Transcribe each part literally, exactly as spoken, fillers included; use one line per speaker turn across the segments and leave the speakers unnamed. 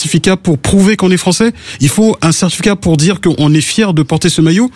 certificat pour prouver qu'on est français? Il faut un certificat pour dire qu'on est fier de porter ce maillot?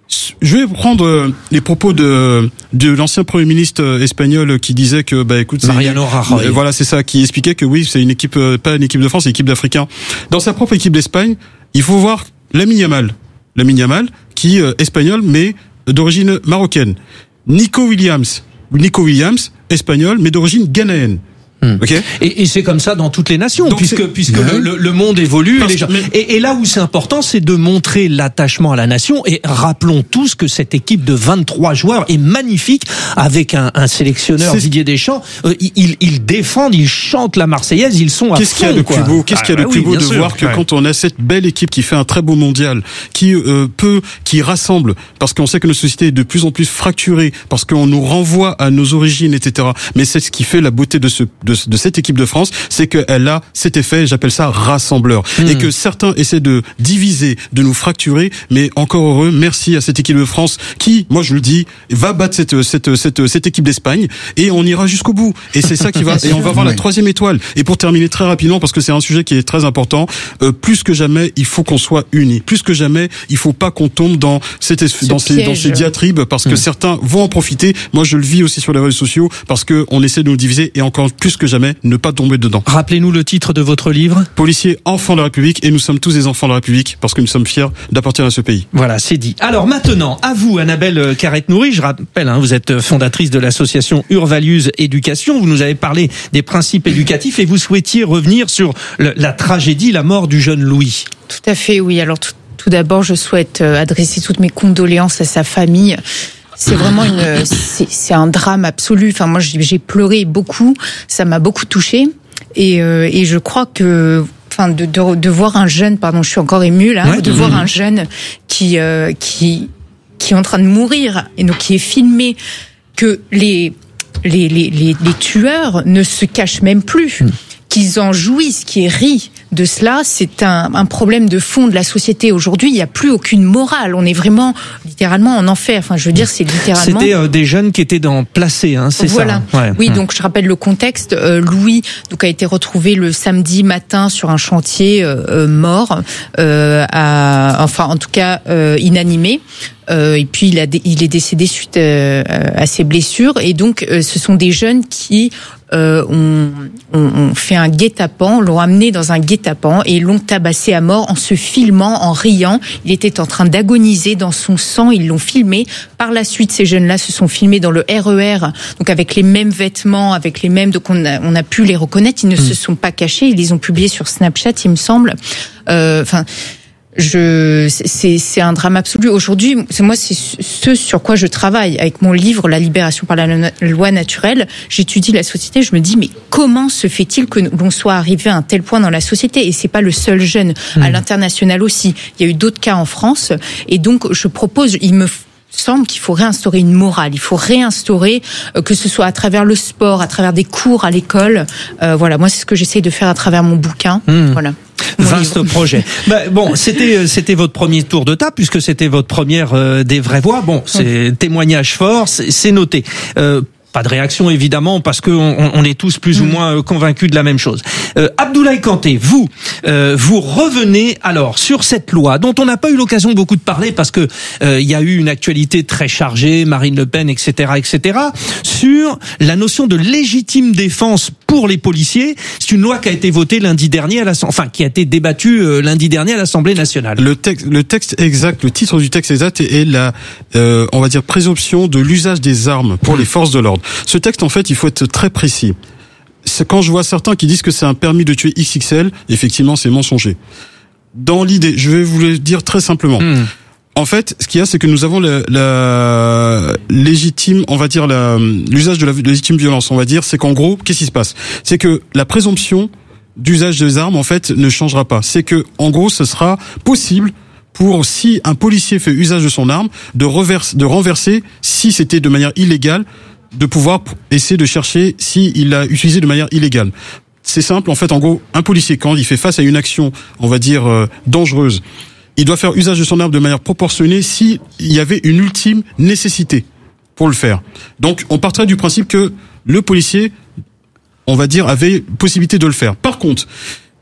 Je vais prendre les propos de de l'ancien premier ministre espagnol qui disait que bah écoute,
Mariano Rajoy.
Euh, voilà, c'est ça, qui expliquait que oui, c'est une équipe, euh, pas une équipe de France, c'est une équipe d'Africains. Dans sa propre équipe d'Espagne, il faut voir Lamine Yamal, Lamine Yamal, qui est euh, espagnol mais d'origine marocaine. Nico Williams, Nico Williams, espagnol mais d'origine ghanéenne.
Hum.
Okay.
Et, et c'est comme ça dans toutes les nations, donc puisque puisque
ouais.
le, le monde évolue. Et, les gens...
mais...
et, et là où c'est important, c'est de montrer l'attachement à la nation. Et rappelons tous que cette équipe de vingt-trois joueurs est magnifique, avec un, un sélectionneur c'est... Didier Deschamps. Euh, ils, ils défendent, ils chantent la Marseillaise, ils sont à
Qu'est-ce
fond,
qu'il y a de
quoi.
plus beau Qu'est-ce qu'il y a de
ah,
plus
oui,
beau de
sûr.
voir que
ouais.
quand on a cette belle équipe qui fait un très beau mondial, qui euh, peut, qui rassemble, parce qu'on sait que notre société est de plus en plus fracturée, parce qu'on nous renvoie à nos origines, et cetera. Mais c'est ce qui fait la beauté de ce de, de cette équipe de France, c'est qu'elle a cet effet, j'appelle ça rassembleur, mmh. et que certains essaient de diviser, de nous fracturer, mais encore heureux, merci à cette équipe de France qui, moi je le dis, va battre cette cette cette cette équipe d'Espagne et on ira jusqu'au bout. Et c'est ça qui va, et on va voir oui. la troisième étoile. Et pour terminer très rapidement, parce que c'est un sujet qui est très important, euh, plus que jamais, il faut qu'on soit unis. Plus que jamais, il faut pas qu'on tombe dans cette
Ce
dans ces dans ces diatribes, parce que mmh. certains vont en profiter. Moi je le vis aussi sur les réseaux sociaux, parce que on essaie de nous diviser, et encore plus que jamais, ne pas tomber dedans.
Rappelez-nous le titre de votre livre.
Policiers, enfants de la République, et nous sommes tous des enfants de la République parce que nous sommes fiers d'appartenir à ce pays.
Voilà, c'est dit. Alors maintenant, à vous, Annabelle Carrette-Nourry. Je rappelle, hein, vous êtes fondatrice de l'association Urvalues Éducation. Vous nous avez parlé des principes éducatifs et vous souhaitiez revenir sur le, la tragédie, la mort du jeune Louis.
Tout à fait, oui. Alors tout, tout d'abord, je souhaite adresser toutes mes condoléances à sa famille. C'est vraiment une, c'est, c'est un drame absolu. Enfin, moi, j'ai, j'ai pleuré beaucoup. Ça m'a beaucoup touchée. Et, euh, et je crois que, enfin, de, de, de voir un jeune, pardon, je suis encore émue là, ouais, de mmh. voir un jeune qui, euh, qui, qui est en train de mourir et donc qui est filmé, que les, les, les, les, les tueurs ne se cachent même plus. Mmh. Qu'ils en jouissent, qu'ils rient de cela, c'est un, un problème de fond de la société. Aujourd'hui, il n'y a plus aucune morale. On est vraiment, littéralement, en enfer. Enfin, je veux dire, c'est littéralement...
C'était euh, des jeunes qui étaient dans placés, hein, c'est
voilà.
ça. Ouais.
Oui, donc je rappelle le contexte. Euh, Louis donc a été retrouvé le samedi matin sur un chantier euh, mort, euh, à, enfin, en tout cas, euh, inanimé. Euh, et puis il, a, il est décédé suite euh, à ses blessures. Et donc, euh, ce sont des jeunes qui... Euh, ont, ont, ont fait un guet-apens, l'ont amené dans un guet-apens et l'ont tabassé à mort en se filmant, en riant. Il était en train d'agoniser dans son sang, ils l'ont filmé. Par la suite, ces jeunes-là se sont filmés dans le R E R, donc avec les mêmes vêtements, avec les mêmes, donc on a, on a pu les reconnaître. Ils ne mmh. se sont pas cachés, ils les ont publiés sur Snapchat, il me semble. Euh, enfin... Je, c'est, c'est un drame absolu. Aujourd'hui, c'est moi, c'est ce sur quoi je travaille avec mon livre La libération par la loi naturelle. J'étudie la société. Je me dis, mais comment se fait-il que l'on soit arrivé à un tel point dans la société? Et c'est pas le seul jeune. Mmh. À l'international aussi, il y a eu d'autres cas en France. Et donc, je propose, il me semble qu'il faut réinstaurer une morale. Il faut réinstaurer, euh, que ce soit à travers le sport, à travers des cours à l'école. Euh, voilà, moi, c'est ce que j'essaye de faire à travers mon bouquin. Mmh. Voilà.
Vaste projet. Bah, bon, c'était c'était votre premier tour de table puisque c'était votre première euh, des vraies voix. Bon, c'est témoignage fort, c'est, c'est noté. Euh, Pas de réaction évidemment parce que on, on est tous plus ou moins convaincus de la même chose. Euh, Abdoulaye Kanté, vous, euh, vous revenez alors sur cette loi dont on n'a pas eu l'occasion beaucoup de parler parce que euh, il y a eu une actualité très chargée, Marine Le Pen, et cetera, et cetera, sur la notion de légitime défense pour les policiers. C'est une loi qui a été votée lundi dernier à la, enfin qui a été débattue euh, lundi dernier à l'Assemblée nationale.
Le texte, le texte exact, le titre du texte exact est la, euh, on va dire présomption de l'usage des armes pour les forces de l'ordre. Ce texte, en fait, il faut être très précis. C'est quand je vois certains qui disent que c'est un permis de tuer X X L, effectivement, c'est mensonger. Dans l'idée, je vais vous le dire très simplement. Mmh. En fait, ce qu'il y a, c'est que nous avons la, la légitime, on va dire la, l'usage de la de légitime violence. On va dire, c'est qu'en gros, qu'est-ce qui se passe? C'est que la présomption d'usage des armes, en fait, ne changera pas. C'est que, en gros, ce sera possible pour, si un policier fait usage de son arme, de reverse, de renverser, si c'était de manière illégale, de pouvoir essayer de chercher si il l'a utilisé de manière illégale. C'est simple, en fait, en gros, un policier, quand il fait face à une action, on va dire, euh, dangereuse, il doit faire usage de son arme de manière proportionnée s'il y avait une ultime nécessité pour le faire. Donc, on partirait du principe que le policier, on va dire, avait possibilité de le faire. Par contre,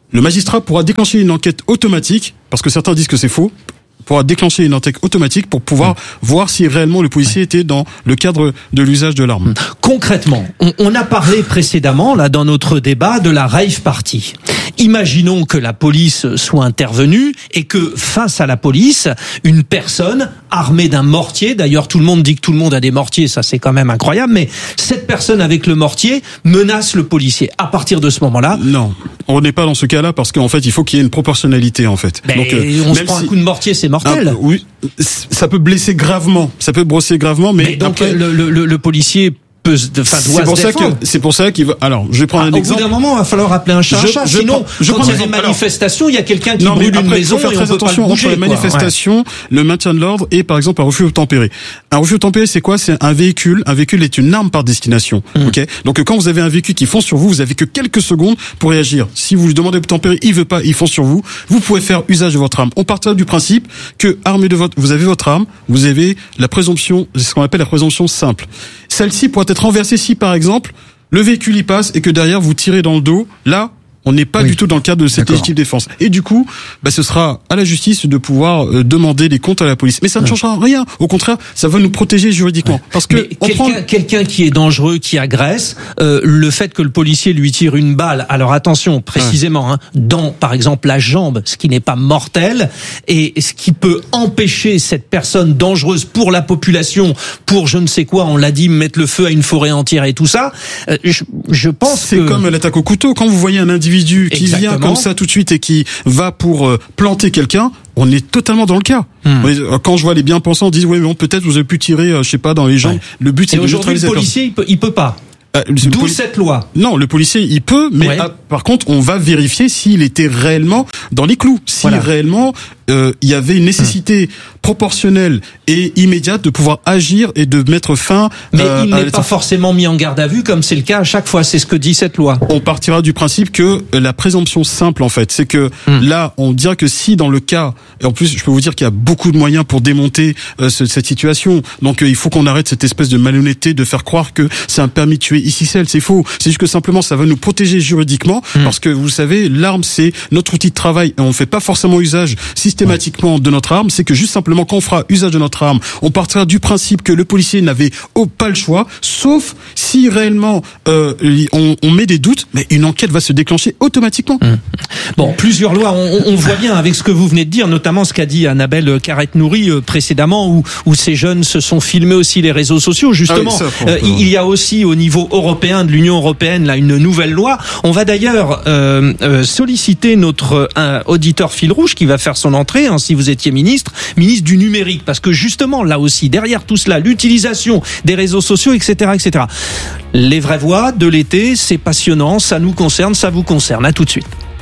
le magistrat pourra déclencher une enquête automatique, parce que certains disent que c'est faux, pourra déclencher une enquête automatique pour pouvoir mmh. voir si réellement le policier était dans le cadre de l'usage de l'arme.
Concrètement, on, on a parlé précédemment, là, dans notre débat, de la rave party. Imaginons que la police soit intervenue et que, face à la police, une personne armée d'un mortier, d'ailleurs tout le monde dit que tout le monde a des mortiers, ça c'est quand même incroyable, mais cette personne avec le mortier menace le policier. À partir de ce moment-là...
Non, on n'est pas dans ce cas-là, parce qu'en fait, il faut qu'il y ait une proportionnalité, en fait.
Ben, Donc, euh, on se prend si... un coup de mortier, c'est mortel.
Ah, oui, ça peut blesser gravement, ça peut brosser gravement, mais,
mais donc
après,
le, le, le policier peut, enfin, doit
c'est pour
se
ça
défendre.
que c'est pour ça qu'il va. Alors, je vais prendre
ah,
un
au
exemple.
Au bout d'un moment, il va falloir appeler un chat un chat.
Je,
Sinon,
je
quand il y a des manifestations, il y a quelqu'un qui
non,
brûle
après,
une maison
faut faire
et
très
on peut
attention
pas le bouger,
entre les
quoi.
manifestations,
Ouais.
le maintien de l'ordre et par exemple un refus obtempéré. Un refus obtempéré, c'est quoi? C'est un véhicule. Un véhicule est une arme par destination. Mmh. Ok. Donc quand vous avez un véhicule qui fonce sur vous, vous avez que quelques secondes pour réagir. Si vous lui demandez obtempéré, il veut pas, il fonce sur vous. Vous pouvez faire usage de votre arme. On partira du principe que armé de votre, vous avez votre arme, vous avez la présomption, c'est ce qu'on appelle la présomption simple. Celle-ci pourrait être renversée si par exemple le véhicule y passe et que derrière vous tirez dans le dos. Là, on n'est pas oui. du tout dans le cadre de cette légitime défense. Et du coup, bah, ce sera à la justice de pouvoir euh, demander des comptes à la police. Mais ça ne ouais. changera rien. Au contraire, ça va nous protéger juridiquement. Ouais. Parce que
Mais
on
quelqu'un,
prend...
quelqu'un qui est dangereux, qui agresse, euh, le fait que le policier lui tire une balle, alors attention, précisément, ouais. hein, dans, par exemple, la jambe, ce qui n'est pas mortel, et ce qui peut empêcher cette personne dangereuse pour la population, pour je ne sais quoi, on l'a dit, mettre le feu à une forêt entière et tout ça, euh, je, je pense
c'est
que...
C'est comme l'attaque au couteau. Quand vous voyez un individu qui Exactement. vient comme ça tout de suite et qui va pour euh, planter quelqu'un, on est totalement dans le cas. Hmm. Quand je vois les bien-pensants disent oui mais bon, peut-être vous avez pu tirer, euh, je sais pas, dans les jambes. Ouais. Le but c'est
et
de neutraliser.
Aujourd'hui, le policier il peut, il peut pas.
Euh,
D'où
poli...
cette loi.
Non, le policier il peut, mais ouais. ah, par contre on va vérifier s'il était réellement dans les clous, si voilà. réellement euh, il y avait une nécessité hum. proportionnelle et immédiate de pouvoir agir et de mettre fin.
Mais
euh,
il n'est pas forcément mis en garde à vue comme c'est le cas à chaque fois. C'est ce que dit cette loi.
On partira du principe que la présomption simple en fait, c'est que hum. là on dira que si dans le cas, et en plus je peux vous dire qu'il y a beaucoup de moyens pour démonter euh, ce, cette situation. Donc euh, il faut qu'on arrête cette espèce de malhonnêteté de faire croire que c'est un permis de tuer ici celle, c'est faux. C'est juste que simplement ça va nous protéger juridiquement hum. parce que vous savez l'arme c'est notre outil de travail et on ne fait pas forcément usage systématiquement ouais. de notre arme. C'est que juste simplement quand on fera usage de notre arme, on partira du principe que le policier n'avait oh, pas le choix, sauf si réellement euh, on, on met des doutes, mais une enquête va se déclencher automatiquement.
Hum. Bon, plusieurs lois, on, on voit bien avec ce que vous venez de dire, notamment ce qu'a dit Annabelle Carrette-Nourry euh, précédemment, où, où ces jeunes se sont filmés aussi les réseaux sociaux, justement. Ah oui, ça, euh, il y a aussi au niveau européen, de l'Union européenne, là, une nouvelle loi. On va d'ailleurs euh, euh, solliciter notre euh, auditeur fil rouge qui va faire son entrée, hein, si vous étiez ministre, ministre du numérique, parce que justement, là aussi, derrière tout cela, l'utilisation des réseaux sociaux, et cetera, et cetera. Les vraies voix de l'été, c'est passionnant, ça nous concerne, ça vous concerne. À tout de suite.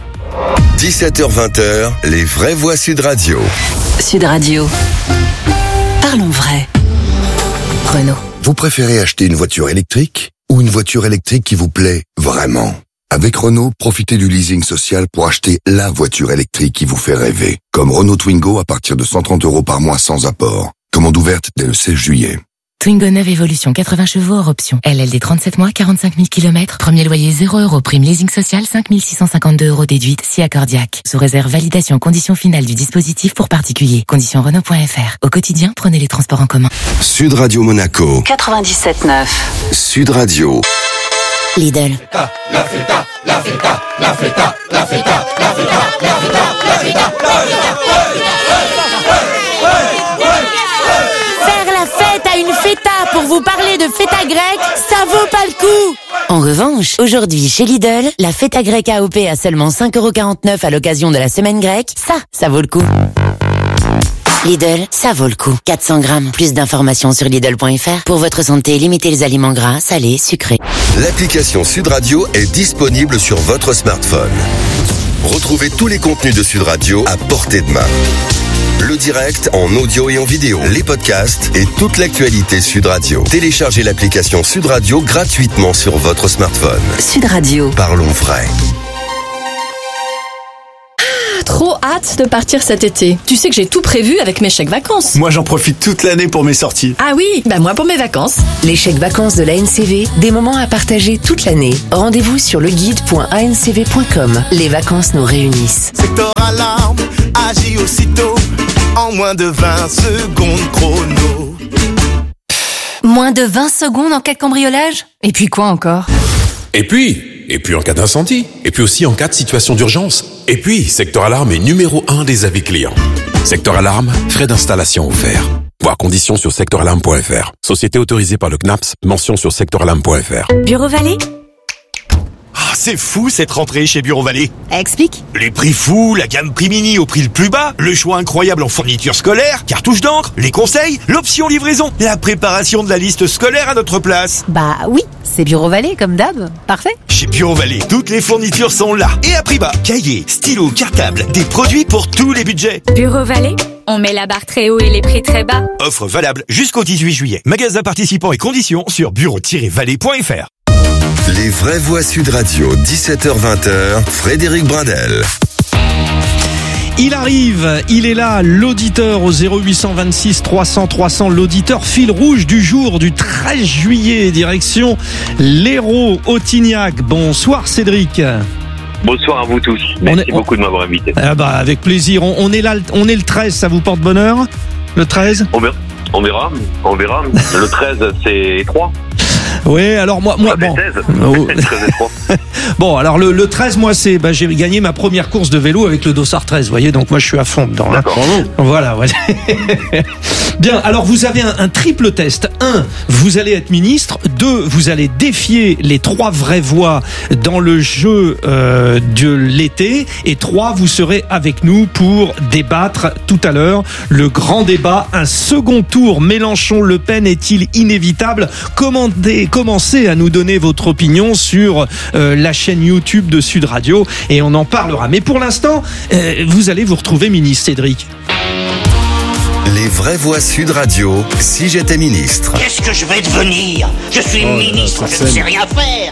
dix-sept heures vingt, les vraies voix Sud Radio.
Sud Radio. Parlons vrai. Renault.
Vous préférez acheter une voiture électrique ou une voiture électrique qui vous plaît vraiment? Avec Renault, profitez du leasing social pour acheter la voiture électrique qui vous fait rêver. Comme Renault Twingo à partir de cent trente euros par mois sans apport. Commande ouverte dès le seize juillet.
Twingo neuf Evolution, quatre-vingts chevaux hors option. L L D trente-sept mois, quarante-cinq mille kilomètres. Premier loyer zéro euros. Prime leasing social, cinq mille six cent cinquante-deux euros déduite, si accordiaque. Sous réserve validation conditions finales du dispositif pour particuliers. Conditions Renault point F R. Au quotidien, prenez les transports en commun.
Sud Radio Monaco.
quatre-vingt-dix-sept neuf.
Sud Radio.
Lidl.
La feta, la feta, la feta, la feta, la feta, la feta, la feta, la feta.
Faire la fête à une feta pour vous parler de feta grecque, ça vaut pas le coup.
En revanche, aujourd'hui chez Lidl, la feta grecque A O P à seulement cinq euros quarante-neuf à l'occasion de la semaine grecque, ça, ça vaut le coup. Lidl, ça vaut le coup. quatre cents grammes. Plus d'informations sur Lidl point F R. Pour votre santé, limitez les aliments gras, salés, sucrés.
L'application Sud Radio est disponible sur votre smartphone. Retrouvez tous les contenus de Sud Radio à portée de main. Le direct en audio et en vidéo, les podcasts et toute l'actualité Sud Radio. Téléchargez l'application Sud Radio gratuitement sur votre smartphone.
Sud Radio.
Parlons vrai.
trop hâte de partir cet été. Tu sais que j'ai tout prévu avec mes chèques vacances.
Moi, j'en profite toute l'année pour mes sorties.
Ah oui, bah moi pour mes vacances.
Les chèques vacances de l'A N C V, des moments à partager toute l'année. Rendez-vous sur leguide point a n c v point com. Les vacances nous réunissent.
Secteur alarme, agit aussitôt, en moins de vingt secondes chrono.
Moins de vingt secondes en cas de cambriolage ? Et puis quoi encore ?
Et puis, et puis en cas d'incendie, et puis aussi en cas de situation d'urgence. Et puis, Secteur Alarme est numéro un des avis clients. Secteur Alarme, frais d'installation offerts. Voir conditions sur secteur alarme point f r. Société autorisée par le C N A P S, mention sur secteur alarme point f r.
Bureau Vallée ?
Ah, c'est fou cette rentrée chez Bureau Vallée.
Explique.
Les prix fous, la gamme prix mini au prix le plus bas, le choix incroyable en fourniture scolaire, cartouches d'encre, les conseils, l'option livraison, la préparation de la liste scolaire à notre place.
Bah oui, c'est Bureau Vallée comme d'hab. Parfait.
Chez Bureau Vallée, toutes les fournitures sont là et à prix bas. Cahiers, stylos, cartables, des produits pour tous les budgets.
Bureau Vallée, on met la barre très haut et les prix très bas.
Offre valable jusqu'au dix-huit juillet. Magasin participants et conditions sur bureau tiret vallée point f r.
Les vraies voix Sud Radio, dix-sept heures vingt, Frédéric Brindel.
Il arrive, il est là, l'auditeur au zéro huit cent vingt-six trois cents trois cents, l'auditeur fil rouge du jour du treize juillet, direction l'Hérault, Autignac. Bonsoir Cédric.
Bonsoir à vous tous. Merci
est,
beaucoup on... de m'avoir invité.
Ah bah avec plaisir. On, on est là, on est le treize, ça vous porte bonheur ? Le treize ?
On verra. On verra. On verra. Le treize, c'est trois.
Oui, alors moi, moi, bon. Oh. Bon, alors le, le treize, moi, c'est, bah, j'ai gagné ma première course de vélo avec le Dossard treize, vous voyez, donc moi, je suis à fond dedans.
D'accord.
Hein. Voilà, ouais. Bien, alors vous avez un, un triple test. Un, vous allez être ministre. Deux, vous allez défier les trois vraies voix dans le jeu euh, de l'été. Et trois, vous serez avec nous pour débattre tout à l'heure le grand débat. Un second tour Mélenchon-Le Pen est-il inévitable ? Commandez, commencez à nous donner votre opinion sur euh, la chaîne YouTube de Sud Radio et on en parlera. Mais pour l'instant, euh, vous allez vous retrouver ministre, Cédric.
Les vraies voix Sud Radio, si j'étais ministre.
Qu'est-ce que je vais devenir ? Je suis oh ministre, là, je ne sais rien faire.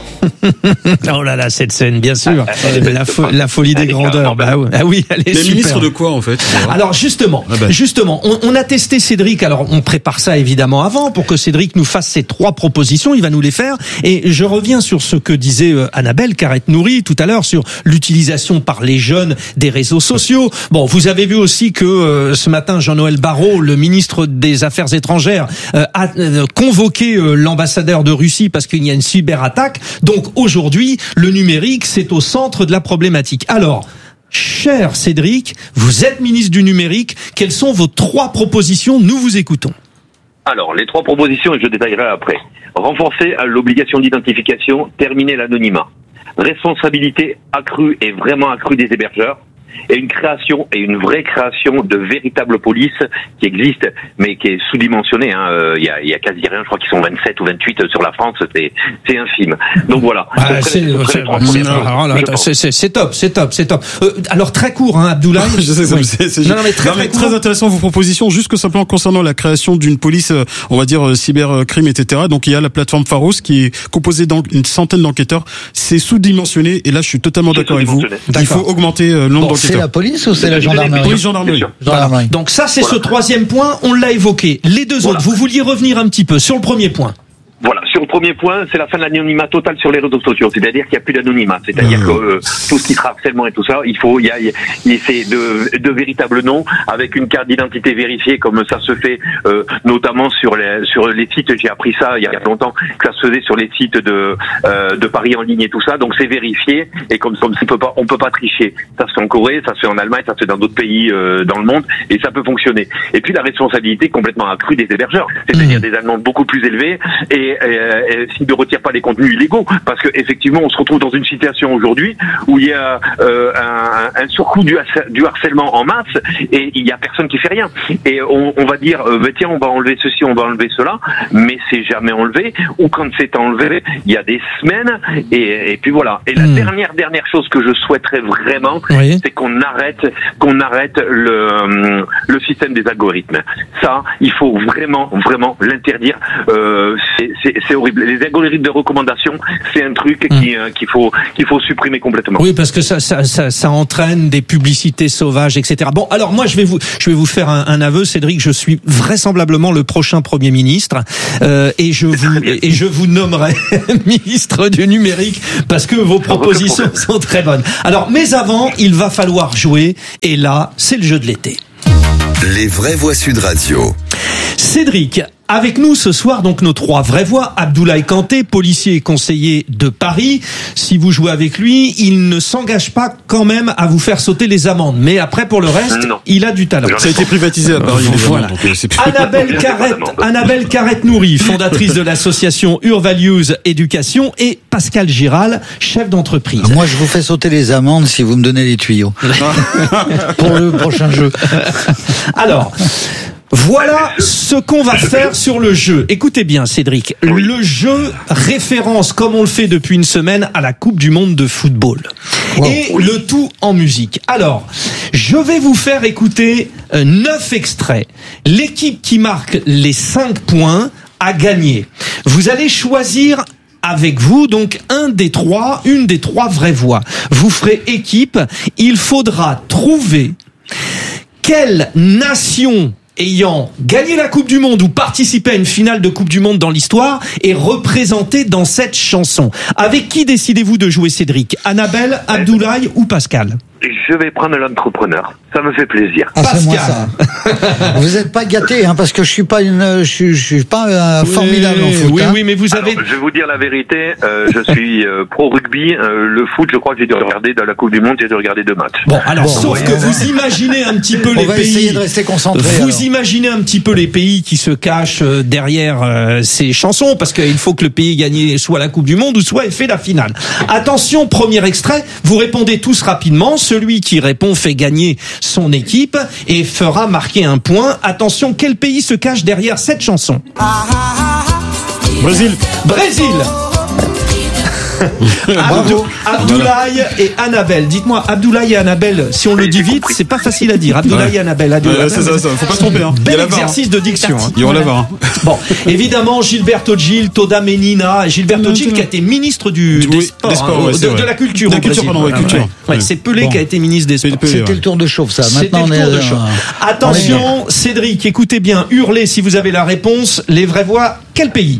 Oh là là, cette scène, bien sûr. La, fo- la folie des grandeurs. Bah, ah oui, elle est
Mais
super.
ministre de quoi, en fait ?
Alors justement,
ah bah.
justement, on, on a testé Cédric. Alors on prépare ça évidemment avant pour que Cédric nous fasse ses trois propositions. Il va nous les faire. Et je reviens sur ce que disait euh, Annabelle Carrette-Nourry tout à l'heure sur l'utilisation par les jeunes des réseaux sociaux. Bon, vous avez vu aussi que euh, ce matin, Jean-Noël Barrot, le ministre des Affaires étrangères, euh, a euh, convoqué euh, l'ambassadeur de Russie parce qu'il y a une cyberattaque. Donc aujourd'hui, le numérique, c'est au centre de la problématique. Alors, cher Cédric, vous êtes ministre du numérique. Quelles sont vos trois propositions ? Nous vous écoutons.
Alors, les trois propositions, je détaillerai après. Renforcer l'obligation d'identification, terminer l'anonymat. Responsabilité accrue et vraiment accrue des hébergeurs. Et une création, et une vraie création de véritable police qui existe, mais qui est sous-dimensionnée. Hein. Euh, il y a, il y a quasi rien. Je crois qu'ils sont vingt-sept ou vingt-huit sur la France. C'est, c'est infime. Donc voilà.
Ah, c'est, c'est, c'est, c'est, c'est top, c'est top, c'est top. Euh, alors très court, hein, Abdoulaye.
Je sais,
oui.
c'est, c'est,
non, non, mais très,
non, mais
très,
très intéressant vos propositions. Juste que simplement concernant la création d'une police, on va dire cybercrime, et cetera. Donc il y a la plateforme Pharos qui est composée d'une centaine d'enquêteurs. C'est sous-dimensionné. Et là, je suis totalement c'est d'accord avec vous. D'accord. Il faut augmenter le nombre bon, d'enquêteurs.
C'est la police ou c'est la gendarmerie ?
Police, gendarmerie.
Voilà. Donc ça, c'est voilà. Ce troisième point. On l'a évoqué. Les deux voilà. autres, vous vouliez revenir un petit peu sur le premier point.
Voilà, sur le premier point, c'est la fin de l'anonymat total sur les réseaux sociaux. C'est-à-dire qu'il n'y a plus d'anonymat. C'est-à-dire mmh. que euh, tout ce qui sera harcèlement et tout ça, il faut, il y a, il y a c'est de, de véritables noms avec une carte d'identité vérifiée, comme ça se fait euh, notamment sur les sur les sites. J'ai appris ça il y a longtemps que ça se faisait sur les sites de euh, de paris en ligne et tout ça. Donc c'est vérifié et comme ça, on peut pas, on peut pas tricher. Ça se fait en Corée, ça se fait en Allemagne, ça se fait dans d'autres pays euh, dans le monde et ça peut fonctionner. Et puis la responsabilité complètement accrue des hébergeurs, c'est-à-dire mmh. des amendes beaucoup plus élevées et Et, et, s'ils ne retirent pas les contenus illégaux, parce que effectivement on se retrouve dans une situation aujourd'hui où il y a euh, un, un surcoût du, du harcèlement en masse et il y a personne qui fait rien. Et on, on va dire euh, bah, tiens on va enlever ceci, on va enlever cela, mais c'est jamais enlevé. Ou quand c'est enlevé, il y a des semaines et, et puis voilà. Et la mmh. dernière dernière chose que je souhaiterais vraiment, oui. c'est qu'on arrête qu'on arrête le le système des algorithmes. Ça, il faut vraiment vraiment l'interdire. Euh, c'est c'est, c'est horrible. Les algorithmes de recommandation, c'est un truc
mmh.
qui, euh, qu'il faut, qu'il faut supprimer complètement.
Oui, parce que ça, ça, ça, ça entraîne des publicités sauvages, et cetera. Bon, alors moi, je vais vous, je vais vous faire un, un aveu, Cédric. Je suis vraisemblablement le prochain Premier ministre, euh, et je vous, et je vous nommerai ministre du numérique parce que vos propositions sont très bonnes. Alors, mais avant, il va falloir jouer, et là, c'est le jeu de l'été.
Les vraies voix Sud Radio.
Cédric, avec nous ce soir, donc nos trois vraies voix. Abdoulaye Kanté, policier et conseiller de Paris. Si vous jouez avec lui, il ne s'engage pas quand même à vous faire sauter les amendes. Mais après, pour le reste, non. il a du talent.
Ça a été privatisé à Paris.
Euh, voilà. Donc, c'est plus... Annabelle Carrette, Annabelle Carrette-Nourri, fondatrice de l'association Urvalues Éducation, et Pascal Giral, chef d'entreprise.
Moi, je vous fais sauter les amendes si vous me donnez les tuyaux. Pour le prochain jeu.
Alors... Voilà ce qu'on va faire sur le jeu. Écoutez bien, Cédric. Le jeu référence, comme on le fait depuis une semaine, à la Coupe du Monde de football. Wow. Et oui. le tout en musique. Alors, je vais vous faire écouter euh, neuf extraits. L'équipe qui marque les cinq points a gagné. Vous allez choisir avec vous, donc, un des trois, une des trois vraies voix. Vous ferez équipe. Il faudra trouver quelle nation ayant gagné la Coupe du Monde ou participé à une finale de Coupe du Monde dans l'histoire est représenté dans cette chanson. Avec qui décidez-vous de jouer, Cédric? Annabelle, Abdoulaye ou Pascal?
Je vais prendre l'entrepreneur. Ça me fait plaisir.
Ah, c'est moi ça. Vous êtes pas gâté, hein, parce que je suis pas une, je suis, je suis pas euh, oui, formidable en foot.
Oui,
hein.
oui, mais vous avez.
Alors, je vais vous dire la vérité. Euh, je suis euh, pro rugby. Euh, le foot, je crois que j'ai dû regarder dans la Coupe du Monde, j'ai dû regarder deux matchs.
Bon, alors, bon,
sauf
ouais, que ouais. vous imaginez un petit peu
On
les
va
pays.
Essayer de rester concentré.
Vous
alors.
imaginez un petit peu les pays qui se cachent derrière euh, ces chansons, parce qu'il faut que le pays gagne soit la Coupe du Monde ou soit ait fait la finale. Attention, premier extrait. Vous répondez tous rapidement. Celui qui répond fait gagner son équipe et fera marquer un point. Attention, quel pays se cache derrière cette chanson?
Brésil.
Brésil. Abdou, Abdoulaye et Annabelle. Dites-moi, Abdoulaye et Annabelle, si on le dit vite, c'est pas facile à dire. Abdoulaye
ouais.
et Annabelle. Abdoulaye,
ouais, c'est ça, ça, faut pas se tromper. Hein.
Bel exercice de diction. Hein.
Il y aura la V A R. Hein.
Bon, évidemment, Gilberto Gil, Toda Menina. Gilberto Gil qui a été ministre du,
du
des
oui,
sports,
des sports
hein,
ouais,
de, de la culture.
De la culture, pardon, ouais, culture.
Ouais. Ouais, c'est Pelé bon. qui a été ministre des sports.
C'était ouais. le tour de chauffe, ça. Maintenant,
C'était le tour
on est,
de chauffe.
Euh,
Attention, Cédric, écoutez bien, hurlez si vous avez la réponse. Les vraies voix, quel pays?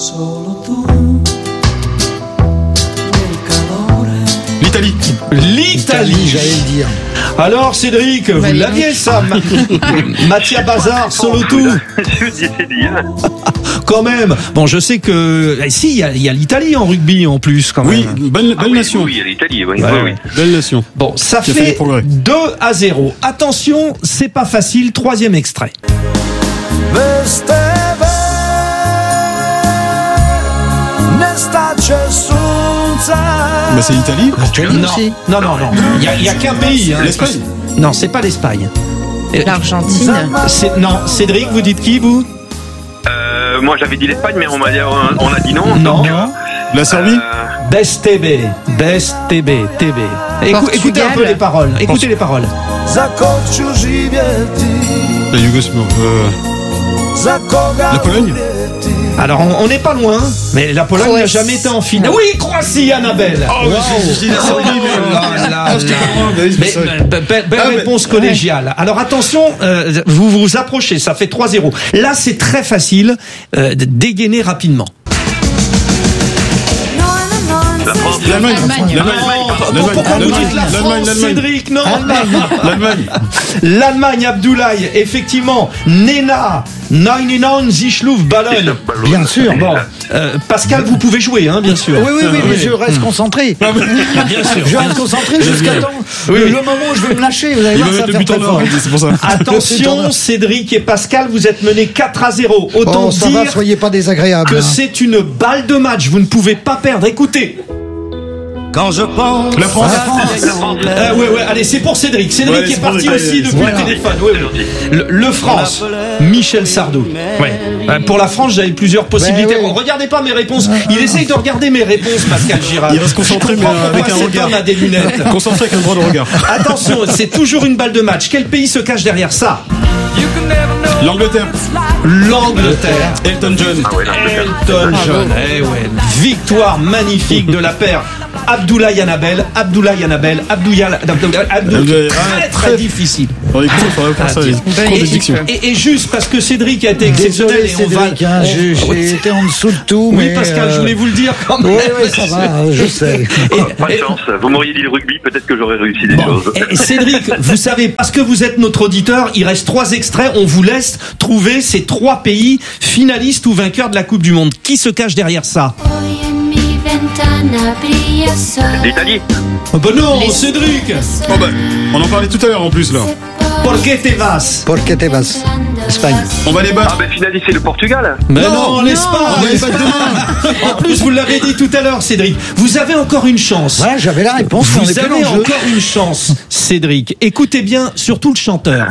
L'Italie.
L'Italie,
j'allais le dire.
Alors, Cédric, vous bah, l'aviez, ça. Mattia Bazar, solo tout. Quand même. Bon, je sais que si il y a, y a l'Italie en rugby en plus, quand même.
Oui, belle, belle
ah, oui,
nation.
Oui, il y a l'Italie. Oui,
ouais,
oui,
oui. Belle nation.
Bon, ça fait, fait deux à zéro. Attention, c'est pas facile. Troisième extrait.
Bah c'est l'Italie.
Non, non, non, non. Il y a, a qu'un pays. Hein.
L'Espagne.
Non, c'est pas l'Espagne.
L'Argentine.
C'est, non, Cédric, vous dites qui, vous?
euh, Moi, j'avais dit l'Espagne, mais on m'a dit, on a dit non.
Non.
Donc,
la Serbie.
Euh... Best T B. Best T B. T B. Écou- écoutez un peu les paroles. Écoutez les paroles.
La Yougoslavie. Euh... La Pologne.
Alors on n'est pas loin, mais la Pologne n'a jamais été en finale. Oui, Croatie, Annabelle.
Oh, wow. je, je,
oh belle réponse collégiale. Alors attention, euh, vous vous approchez, ça fait trois zéro. Là, c'est très facile euh, de dégainer rapidement.
L'Allemagne.
L'Allemagne. Cédric, non. L'Allemagne. L'Allemagne, Abdoulaye. Effectivement, Nena. neunundneunzig Zischluf Ballon.
Bien sûr.
Bon, euh, Pascal, vous pouvez jouer, hein, bien sûr.
Oui, oui, oui, mais je reste concentré.
Bien sûr.
Je reste concentré jusqu'à temps. Oui, le moment où je vais me lâcher, vous allez voir, ça va faire très fort.
C'est pour ça.
Attention, Cédric et Pascal, vous êtes menés quatre à zéro. Autant
oh, ça
dire
va, soyez pas désagréables.
que
hein.
c'est une balle de match. Vous ne pouvez pas perdre. Écoutez.
Quand je pense
la France,
la France.
Euh, ouais, ouais, allez, c'est pour Cédric. Cédric ouais, qui est parti aussi depuis voilà. le téléphone. Ouais, ouais. Le, le France, Michel Sardou. Ouais. Euh, pour la France, j'avais plusieurs possibilités. Ben, ouais. Regardez pas mes réponses. Il essaye de regarder mes réponses, Pascal Girard.
Il reste concentré, mais avec un regard.
A des lunettes.
Concentré avec un droit de regard.
Attention, c'est toujours une balle de match. Quel pays se cache derrière ça? You can never know.
L'Angleterre.
L'Angleterre.
Elton John.
Ah ouais, l'Angleterre.
Elton John. Eh ouais. Victoire magnifique de la paire Abdoulaye Annabelle, Abdoulaye Annabelle, Abdoulaye Abdoulaye Abdoulaye. Très très difficile.
On est cool, faudrait faire ça.
Et, et, et juste parce que Cédric a été exceptionnel et on va.
Hein, j'ai, j'ai été en dessous de tout.
Oui,
mais
Pascal,
euh...
je voulais vous le dire quand même.
Oui, oui, ça va, je sais.
Et, pas de chance. Vous m'auriez dit le rugby, peut-être que j'aurais réussi des
bon.
choses.
Et Cédric, vous savez, parce que vous êtes notre auditeur, il reste trois extraits. On vous laisse trouver ces trois pays finalistes ou vainqueurs de la Coupe du Monde. Qui se cache derrière ça?
L'Italie.
Oh bah non, Les... Cédric.
Oh bah, on en parlait tout à l'heure en plus là.
Porque te vas?
Porque te vas? Espagne.
On va les battre.
Ah ben finaliste c'est le Portugal.
Mais non, non l'Espagne.
On va les battre demain.
En plus, vous l'avez dit tout à l'heure, Cédric. Vous avez encore une chance.
Ouais, j'avais la réponse.
Vous avez encore une chance, Cédric. Écoutez bien, surtout le chanteur.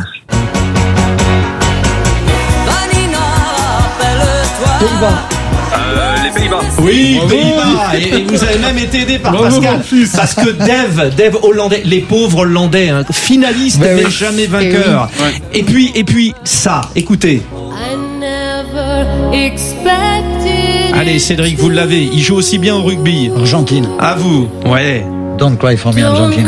Pays-Bas.
Euh, les Pays-Bas.
Oui, Pays-Bas. Et, et vous avez même été aidé par Bravo, Pascal. Parce que Dave, Dave hollandais, les pauvres hollandais, hein, finalistes mais, mais oui. jamais vainqueurs. Et, oui. ouais. et puis, et puis ça. Écoutez. Allez, Cédric, vous l'avez. Il joue aussi bien au rugby.
Argentine.
À vous. Ouais.
Don't cry for me, Argentine.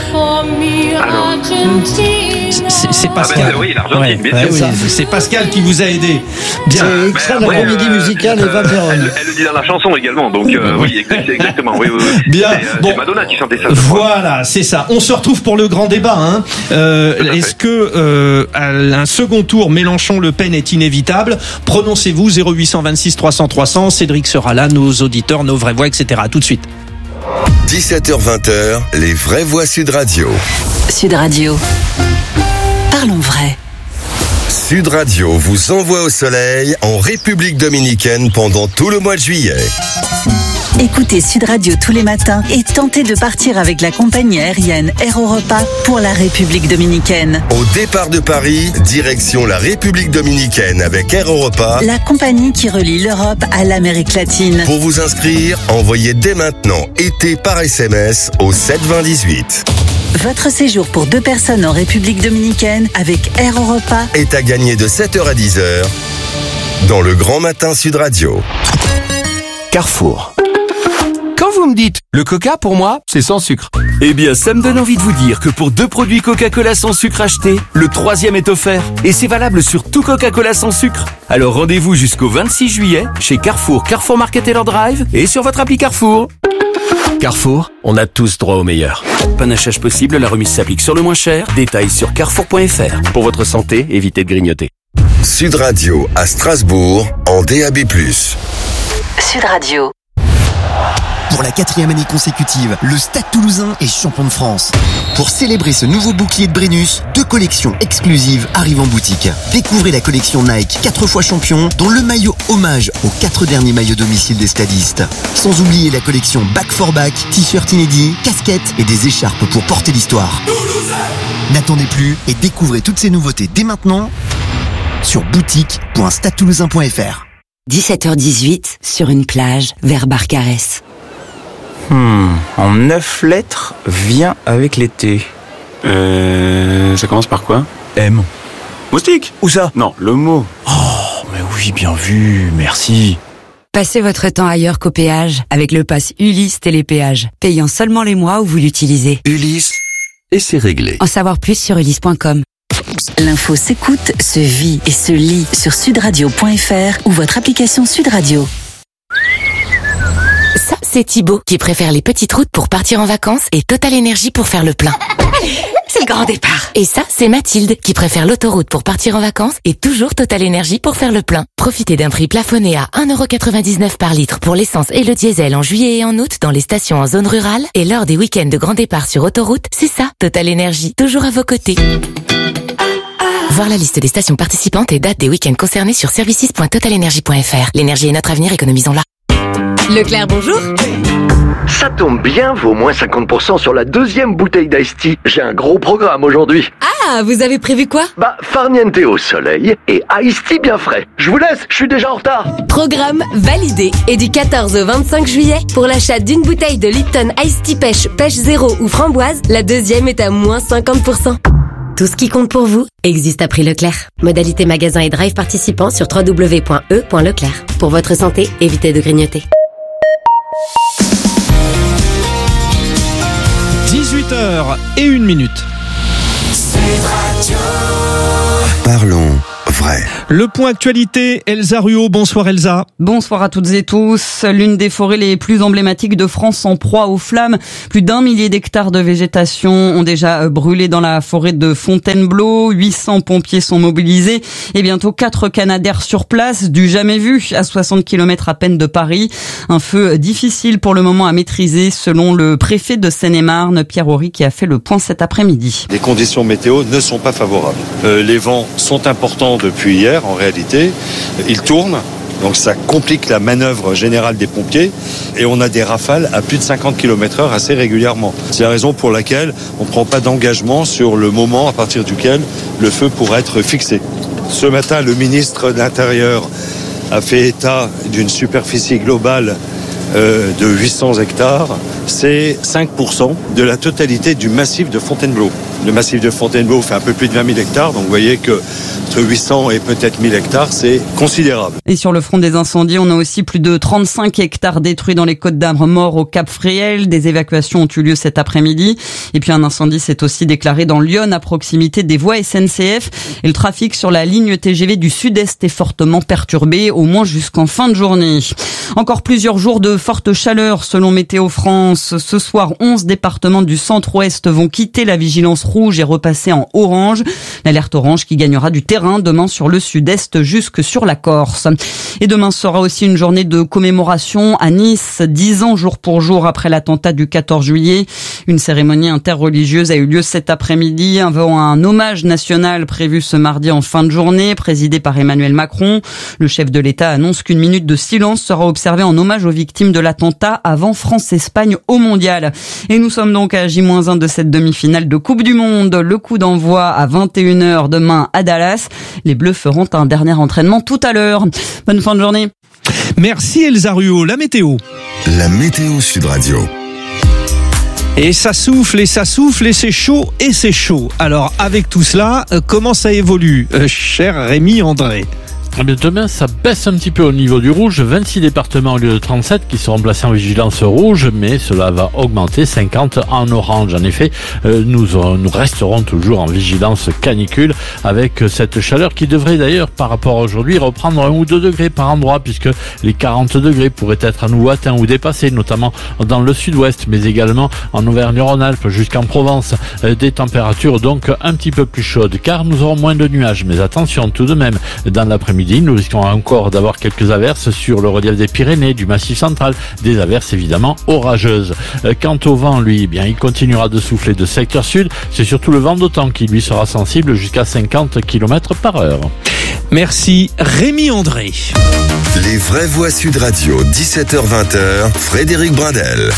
C'est, c'est Pascal.
Ah ben, oui, l'Argentine, ouais, bien
ouais,
sûr.
Oui, c'est Pascal qui vous a aidé. Bien.
C'est extrait de la
ouais,
comédie
euh,
musicale
euh,
Eva Peron.
Elle, elle le dit dans la chanson également, donc euh, oui, exactement. Oui, oui, oui.
Bien.
C'est, euh,
bon.
c'est Madonna qui chantait ça.
Voilà, c'est ça. On se retrouve pour le grand débat. Hein. Euh, est-ce que euh, à un second tour, Mélenchon-Le Pen est inévitable? Prononcez-vous zéro huit cent vingt-six trois cents trois cents. Cédric sera là, nos auditeurs, nos vraies voix, et cetera. À tout de suite.
dix-sept heures vingt, les vraies voix Sud Radio.
Sud Radio. Parlons vrai.
Sud Radio vous envoie au soleil en République Dominicaine pendant tout le mois de juillet.
Écoutez Sud Radio tous les matins et tentez de partir avec la compagnie aérienne Air Europa pour la République Dominicaine.
Au départ de Paris, direction la République Dominicaine avec Air Europa,
la compagnie qui relie l'Europe à l'Amérique latine.
Pour vous inscrire, envoyez dès maintenant été par S M S au sept vingt dix-huit.
Votre séjour pour deux personnes en République Dominicaine avec Air Europa
est à gagner de sept heures à dix heures dans le Grand Matin Sud Radio.
Carrefour. Quand vous me dites le coca pour moi, c'est sans sucre. Eh bien, ça me donne envie de vous dire que pour deux produits Coca-Cola sans sucre achetés, le troisième est offert. Et c'est valable sur tout Coca-Cola sans sucre. Alors rendez-vous jusqu'au vingt-six juillet chez Carrefour, Carrefour Market et leur drive et sur votre appli Carrefour. Carrefour, on a tous droit au meilleur. Panachage possible, la remise s'applique sur le moins cher. Détails sur carrefour point f r. Pour votre santé, évitez de grignoter.
Sud Radio à Strasbourg en D A B plus.
Sud Radio.
Pour la quatrième année consécutive, le Stade Toulousain est champion de France. Pour célébrer ce nouveau bouclier de Brennus, deux collections exclusives arrivent en boutique. Découvrez la collection Nike quatre fois champion, dont le maillot hommage aux quatre derniers maillots domicile des stadistes. Sans oublier la collection Back for Back, t-shirts inédits, casquettes et des écharpes pour porter l'histoire. Toulousain. N'attendez plus et découvrez toutes ces nouveautés dès maintenant sur boutique point stade toulousain point f r.
dix-sept heures dix-huit, sur une plage, vers Barcarès.
Hmm, en neuf lettres, vient avec l'été. Euh, ça commence par quoi? M. Moustique? Où ça? Non, le mot. Oh, mais oui, bien vu, merci.
Passez votre temps ailleurs qu'au péage avec le pass Ulysse Télépéage, payant seulement les mois où vous l'utilisez.
Ulysse, et c'est réglé.
En savoir plus sur ulysse point com.
L'info s'écoute, se vit et se lit sur sudradio point f r ou votre application Sud Radio.
Ça, c'est Thibaut qui préfère les petites routes pour partir en vacances et Total Énergie pour faire le plein.
C'est le grand départ.
Et ça, c'est Mathilde qui préfère l'autoroute pour partir en vacances et toujours Total Énergie pour faire le plein. Profitez d'un prix plafonné à un euro quatre-vingt-dix-neuf par litre pour l'essence et le diesel en juillet et en août dans les stations en zone rurale et lors des week-ends de grand départ sur autoroute. C'est ça, Total Énergie, toujours à vos côtés. Voir la liste des stations participantes et dates des week-ends concernés sur services point total énergie point f r. L'énergie est notre avenir, économisons-la.
Leclerc, bonjour.
Ça tombe bien, vaut moins cinquante pour cent sur la deuxième bouteille d'Ice Tea. J'ai un gros programme aujourd'hui.
Ah, vous avez prévu quoi?
Bah, farniente au soleil et Ice Tea bien frais. Je vous laisse, je suis déjà en retard.
Programme validé. Et du quatorze au vingt-cinq juillet, pour l'achat d'une bouteille de Lipton Ice Tea Pêche, Pêche Zéro ou Framboise, la deuxième est à moins cinquante pour cent.
Tout ce qui compte pour vous existe à prix Leclerc. Modalité magasin et drive participants sur w w w point e point leclerc. Pour votre santé, évitez de grignoter.
dix-huit heures et une minute.
Parlons vrai.
Le point actualité, Elsa Ruot. Bonsoir Elsa.
Bonsoir à toutes et tous. L'une des forêts les plus emblématiques de France en proie aux flammes. Plus d'un millier d'hectares de végétation ont déjà brûlé dans la forêt de Fontainebleau. huit cents pompiers sont mobilisés et bientôt quatre Canadair sur place. Du jamais vu à soixante kilomètres à peine de Paris. Un feu difficile pour le moment à maîtriser selon le préfet de Seine-et-Marne, Pierre Horry, qui a fait le point cet après-midi.
Les conditions météo ne sont pas favorables. Euh, les vents sont importants depuis hier en réalité. Ils tournent. Donc ça complique la manœuvre générale des pompiers et on a des rafales à plus de cinquante kilomètres heure assez régulièrement. C'est la raison pour laquelle on ne prend pas d'engagement sur le moment à partir duquel le feu pourrait être fixé. Ce matin, le ministre de l'Intérieur a fait état d'une superficie globale euh, de huit cents hectares. C'est cinq pour cent de la totalité du massif de Fontainebleau. Le massif de Fontainebleau fait un peu plus de vingt mille hectares, donc vous voyez que entre huit cents et peut-être mille hectares, c'est considérable.
Et sur le front des incendies, on a aussi plus de trente-cinq hectares détruits dans les Côtes-d'Armor, morts au Cap Fréhel. Des évacuations ont eu lieu cet après-midi. Et puis un incendie s'est aussi déclaré dans l'Yonne, à proximité des voies S N C F. Et le trafic sur la ligne T G V du Sud-Est est fortement perturbé, au moins jusqu'en fin de journée. Encore plusieurs jours de forte chaleur selon Météo France. Ce soir, onze départements du centre-ouest vont quitter la vigilance rouge et repasser en orange. L'alerte orange qui gagnera du terrain demain sur le sud-est jusque sur la Corse. Et demain sera aussi une journée de commémoration à Nice, dix ans jour pour jour après l'attentat du quatorze juillet. Une cérémonie interreligieuse a eu lieu cet après-midi avant un hommage national prévu ce mardi en fin de journée, présidé par Emmanuel Macron. Le chef de l'État annonce qu'une minute de silence sera observée en hommage aux victimes de l'attentat avant France-Espagne au mondial. Et nous sommes donc à J moins un de cette demi-finale de Coupe du Monde. Le coup d'envoi à vingt et une heures demain à Dallas. Les Bleus feront un dernier entraînement tout à l'heure. Bonne fin de journée.
Merci Elsa Ruot. La météo.
La météo Sud Radio.
Et ça souffle, et ça souffle, et c'est chaud, et c'est chaud. Alors, avec tout cela, comment ça évolue, euh, cher Rémi André?
Eh bien, demain, ça baisse un petit peu au niveau du rouge. vingt-six départements au lieu de trente-sept qui seront placés en vigilance rouge, mais cela va augmenter, cinquante en orange. En effet, euh, nous, euh, nous resterons toujours en vigilance canicule avec euh, cette chaleur qui devrait d'ailleurs, par rapport à aujourd'hui, reprendre un ou deux degrés par endroit, puisque les quarante degrés pourraient être à nouveau atteints ou dépassés, notamment dans le sud-ouest, mais également en Auvergne-Rhône-Alpes jusqu'en Provence. Euh, des températures donc un petit peu plus chaudes, car nous aurons moins de nuages. Mais attention tout de même, dans l'après-midi, nous risquons encore d'avoir quelques averses sur le relief des Pyrénées, du Massif central, des averses évidemment orageuses. Quant au vent, lui, eh bien, il continuera de souffler de secteur sud. C'est surtout le vent d'automne qui lui sera sensible jusqu'à cinquante kilomètres par heure.
Merci Rémi André.
Les vraies voix Sud Radio, dix-sept heures vingt, Frédéric Brindel.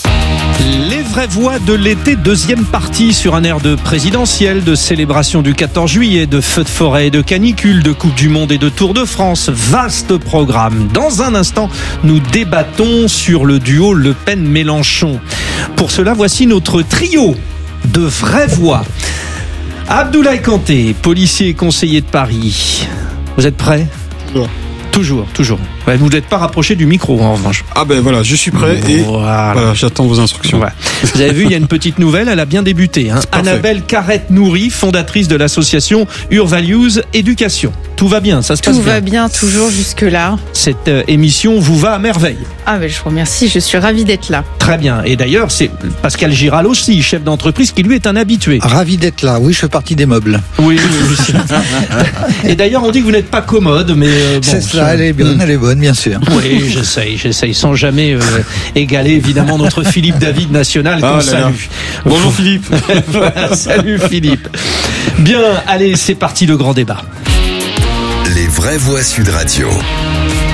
Les vraies voix de l'été, deuxième partie sur un air de présidentiel, de célébration du quatorze juillet, de feux de forêt et de canicule, de Coupe du Monde et de Tour de France. Vaste programme. Dans un instant, nous débattons sur le duo Le Pen-Mélenchon. Pour cela, voici notre trio de vraies voix. Abdoulaye Kanté, policier et conseiller de Paris. Vous êtes prêts ?
Ouais.
Toujours, toujours. Ouais, vous n'êtes pas rapproché du micro, en revanche.
Ah ben voilà, je suis prêt et voilà, voilà j'attends vos instructions.
Ouais. Vous avez vu, il y a une petite nouvelle, elle a bien débuté. Hein. Annabelle Carrette-Nourri, fondatrice de l'association Urvalues Éducation. Tout va bien, ça se passe bien.
Tout va bien, toujours jusque-là.
Cette euh, émission vous va à merveille.
Ah ben je vous remercie, je suis ravie d'être là.
Très bien. Et d'ailleurs, c'est Pascal Giral aussi, chef d'entreprise, qui lui est un habitué.
Ravi d'être là, oui, je fais partie des meubles.
Oui, oui, oui. Et d'ailleurs, on dit que vous n'êtes pas commode, mais euh, bon.
C'est cela, elle est bonne, elle est bonne, bien sûr.
Oui, j'essaye, j'essaye, sans jamais euh, égaler évidemment notre Philippe David national qu'on ah, salue.
Bonjour Philippe.
Voilà, salut Philippe. Bien, allez, c'est parti le grand débat.
Les vraies voix Sud Radio.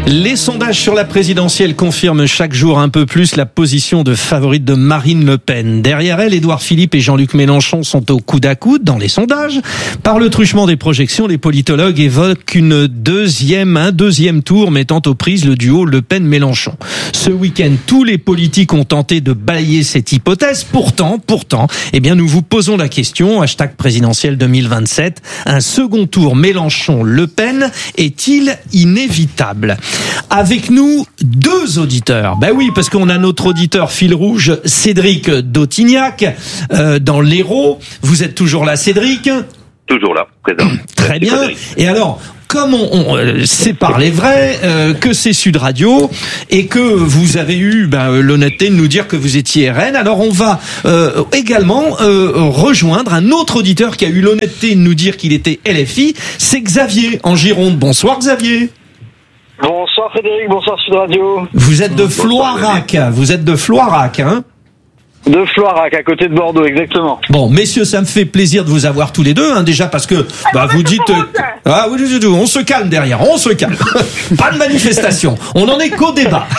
Les sondages sur la présidentielle confirment chaque jour un peu plus la position de favorite de Marine Le Pen. Derrière elle, Édouard Philippe et Jean-Luc Mélenchon sont au coude à coude dans les sondages. Par le truchement des projections, les politologues évoquent une deuxième, un deuxième tour mettant aux prises le duo Le Pen-Mélenchon. Ce week-end, tous les politiques ont tenté de balayer cette hypothèse. Pourtant, pourtant, eh bien, nous vous posons la question, hashtag présidentiel deux mille vingt-sept, un second tour Mélenchon-Le Pen est-il inévitable? Avec nous, deux auditeurs. Ben oui, parce qu'on a notre auditeur fil rouge, Cédric d'Autignac, euh, dans l'Hérault. Vous êtes toujours là, Cédric?
Toujours là, présent.
Très bien. Et alors, comme on, on euh, c'est par les vrais, euh, que c'est Sud Radio, et que vous avez eu ben, l'honnêteté de nous dire que vous étiez R N, alors on va euh, également euh, rejoindre un autre auditeur qui a eu l'honnêteté de nous dire qu'il était L F I, c'est Xavier en Gironde. Bonsoir Xavier.
Bonsoir Frédéric, bonsoir Sud Radio.
Vous êtes de Floirac, vous êtes de Floirac, hein?
De Floirac, à côté de Bordeaux, exactement.
Bon, messieurs, ça me fait plaisir de vous avoir tous les deux, hein, déjà parce que bah vous dites euh, ah oui, on se calme derrière, on se calme. Pas de manifestation, on n'en est qu'au débat.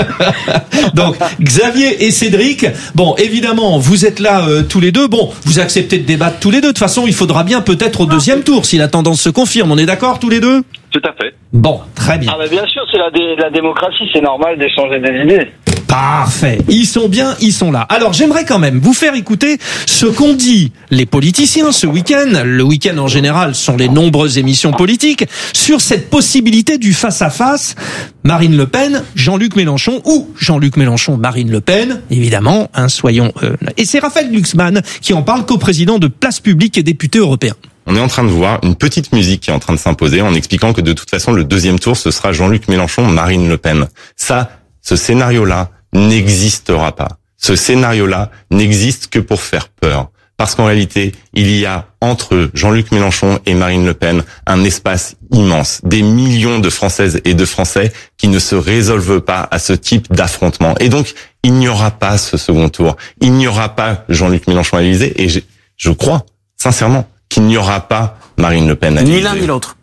Donc Xavier et Cédric, bon évidemment vous êtes là euh, tous les deux, bon vous acceptez de débattre tous les deux. De toute façon, il faudra bien peut-être au deuxième tour si la tendance se confirme. On est d'accord tous les deux?
Tout à fait.
Bon, très bien.
Ah bah bien sûr, c'est la, dé- la démocratie, c'est normal d'échanger des idées.
Parfait. Ils sont bien, ils sont là. Alors, j'aimerais quand même vous faire écouter ce qu'ont dit les politiciens ce week-end. Le week-end, en général, sont les nombreuses émissions politiques sur cette possibilité du face-à-face Marine Le Pen, Jean-Luc Mélenchon ou Jean-Luc Mélenchon, Marine Le Pen, évidemment, hein, soyons... Euh... Et c'est Raphaël Glucksmann qui en parle, coprésident de Place Publique et député européen.
On est en train de voir une petite musique qui est en train de s'imposer en expliquant que de toute façon, le deuxième tour, ce sera Jean-Luc Mélenchon, Marine Le Pen. Ça, ce scénario-là n'existera pas. Ce scénario-là n'existe que pour faire peur. Parce qu'en réalité, il y a entre Jean-Luc Mélenchon et Marine Le Pen un espace immense. Des millions de Françaises et de Français qui ne se résolvent pas à ce type d'affrontement. Et donc, il n'y aura pas ce second tour. Il n'y aura pas Jean-Luc Mélenchon à l'Élysée. Et je, je crois, sincèrement, qu'il n'y aura pas Marine Le Pen à l'Élysée.
Ni l'un ni l'autre.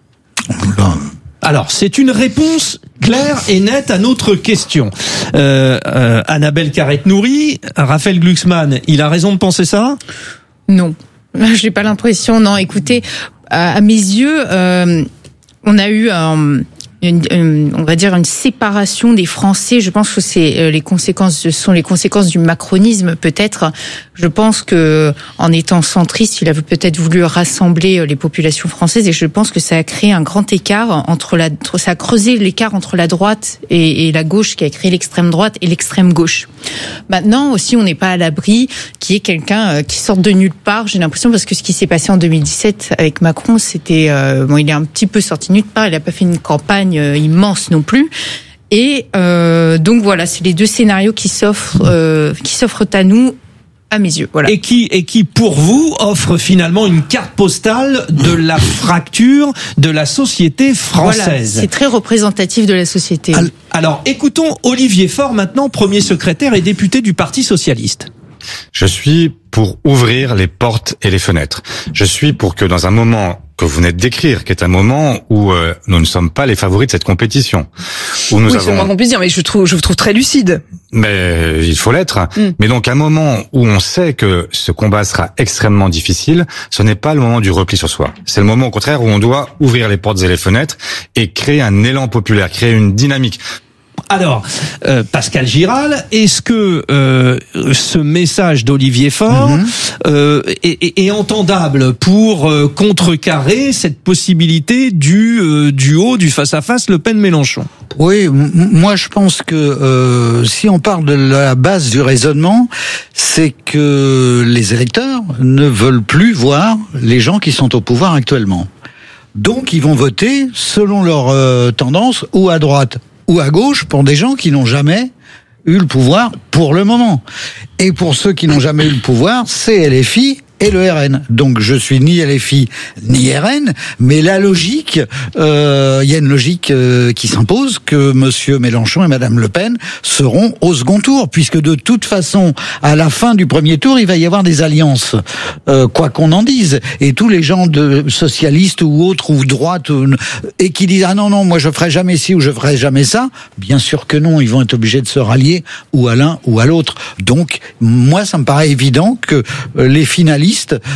Alors, c'est une réponse claire et nette à notre question. Euh, euh, Annabelle Carrette-Nourry, Raphaël Glucksmann, il a raison de penser ça?
Non, j'ai pas l'impression. Non, écoutez, à, à mes yeux, euh, on a eu un... Une, une, on va dire une séparation des Français. Je pense que c'est les conséquences, ce sont les conséquences du macronisme peut-être. Je pense que en étant centriste, il a peut-être voulu rassembler les populations françaises et je pense que ça a créé un grand écart entre la, ça a creusé l'écart entre la droite et, et la gauche qui a créé l'extrême droite et l'extrême gauche. Maintenant aussi, on n'est pas à l'abri qu'il y ait quelqu'un qui sorte de nulle part. J'ai l'impression parce que ce qui s'est passé en deux mille dix-sept avec Macron, c'était euh, bon, il est un petit peu sorti de nulle part. Il n'a pas fait une campagne immense non plus. Et euh, donc voilà, c'est les deux scénarios qui s'offrent, euh, qui s'offrent à nous, à mes yeux. Voilà.
Et qui, et qui pour vous offre finalement une carte postale de la fracture de la société française.
Voilà, c'est très représentatif de la société.
Alors, écoutons Olivier Faure maintenant, premier secrétaire et député du Parti socialiste.
Je suis pour ouvrir les portes et les fenêtres. Je suis pour que dans un moment que vous venez de décrire, qui est un moment où euh, nous ne sommes pas les favoris de cette compétition, où nous
oui,
avons...
c'est le moins qu'on puisse dire, mais je trouve, je vous trouve très lucide.
Mais il faut l'être. Mm. Mais donc un moment où on sait que ce combat sera extrêmement difficile, ce n'est pas le moment du repli sur soi. C'est le moment au contraire où on doit ouvrir les portes et les fenêtres et créer un élan populaire, créer une dynamique.
Alors, euh, Pascal Giral, est-ce que euh, ce message d'Olivier Faure mm-hmm. euh, est, est, est entendable pour euh, contrecarrer cette possibilité du euh, duo, du face-à-face Le Pen-Mélenchon?
Oui, m- moi je pense que euh, si on parle de la base du raisonnement, c'est que les électeurs ne veulent plus voir les gens qui sont au pouvoir actuellement. Donc ils vont voter selon leur euh, tendance, ou à droite ou à gauche, pour des gens qui n'ont jamais eu le pouvoir pour le moment. Et pour ceux qui n'ont jamais eu le pouvoir, c'est L F I et le R N. Donc je suis ni L F I ni R N, mais la logique, euh, il y a une logique euh, qui s'impose que Monsieur Mélenchon et Madame Le Pen seront au second tour, puisque de toute façon, à la fin du premier tour, il va y avoir des alliances, euh, quoi qu'on en dise. Et tous les gens de socialistes ou autres ou droite ou, et qui disent ah non non, moi je ferai jamais ci ou je ferai jamais ça, bien sûr que non, ils vont être obligés de se rallier ou à l'un ou à l'autre. Donc moi, ça me paraît évident que les finalistes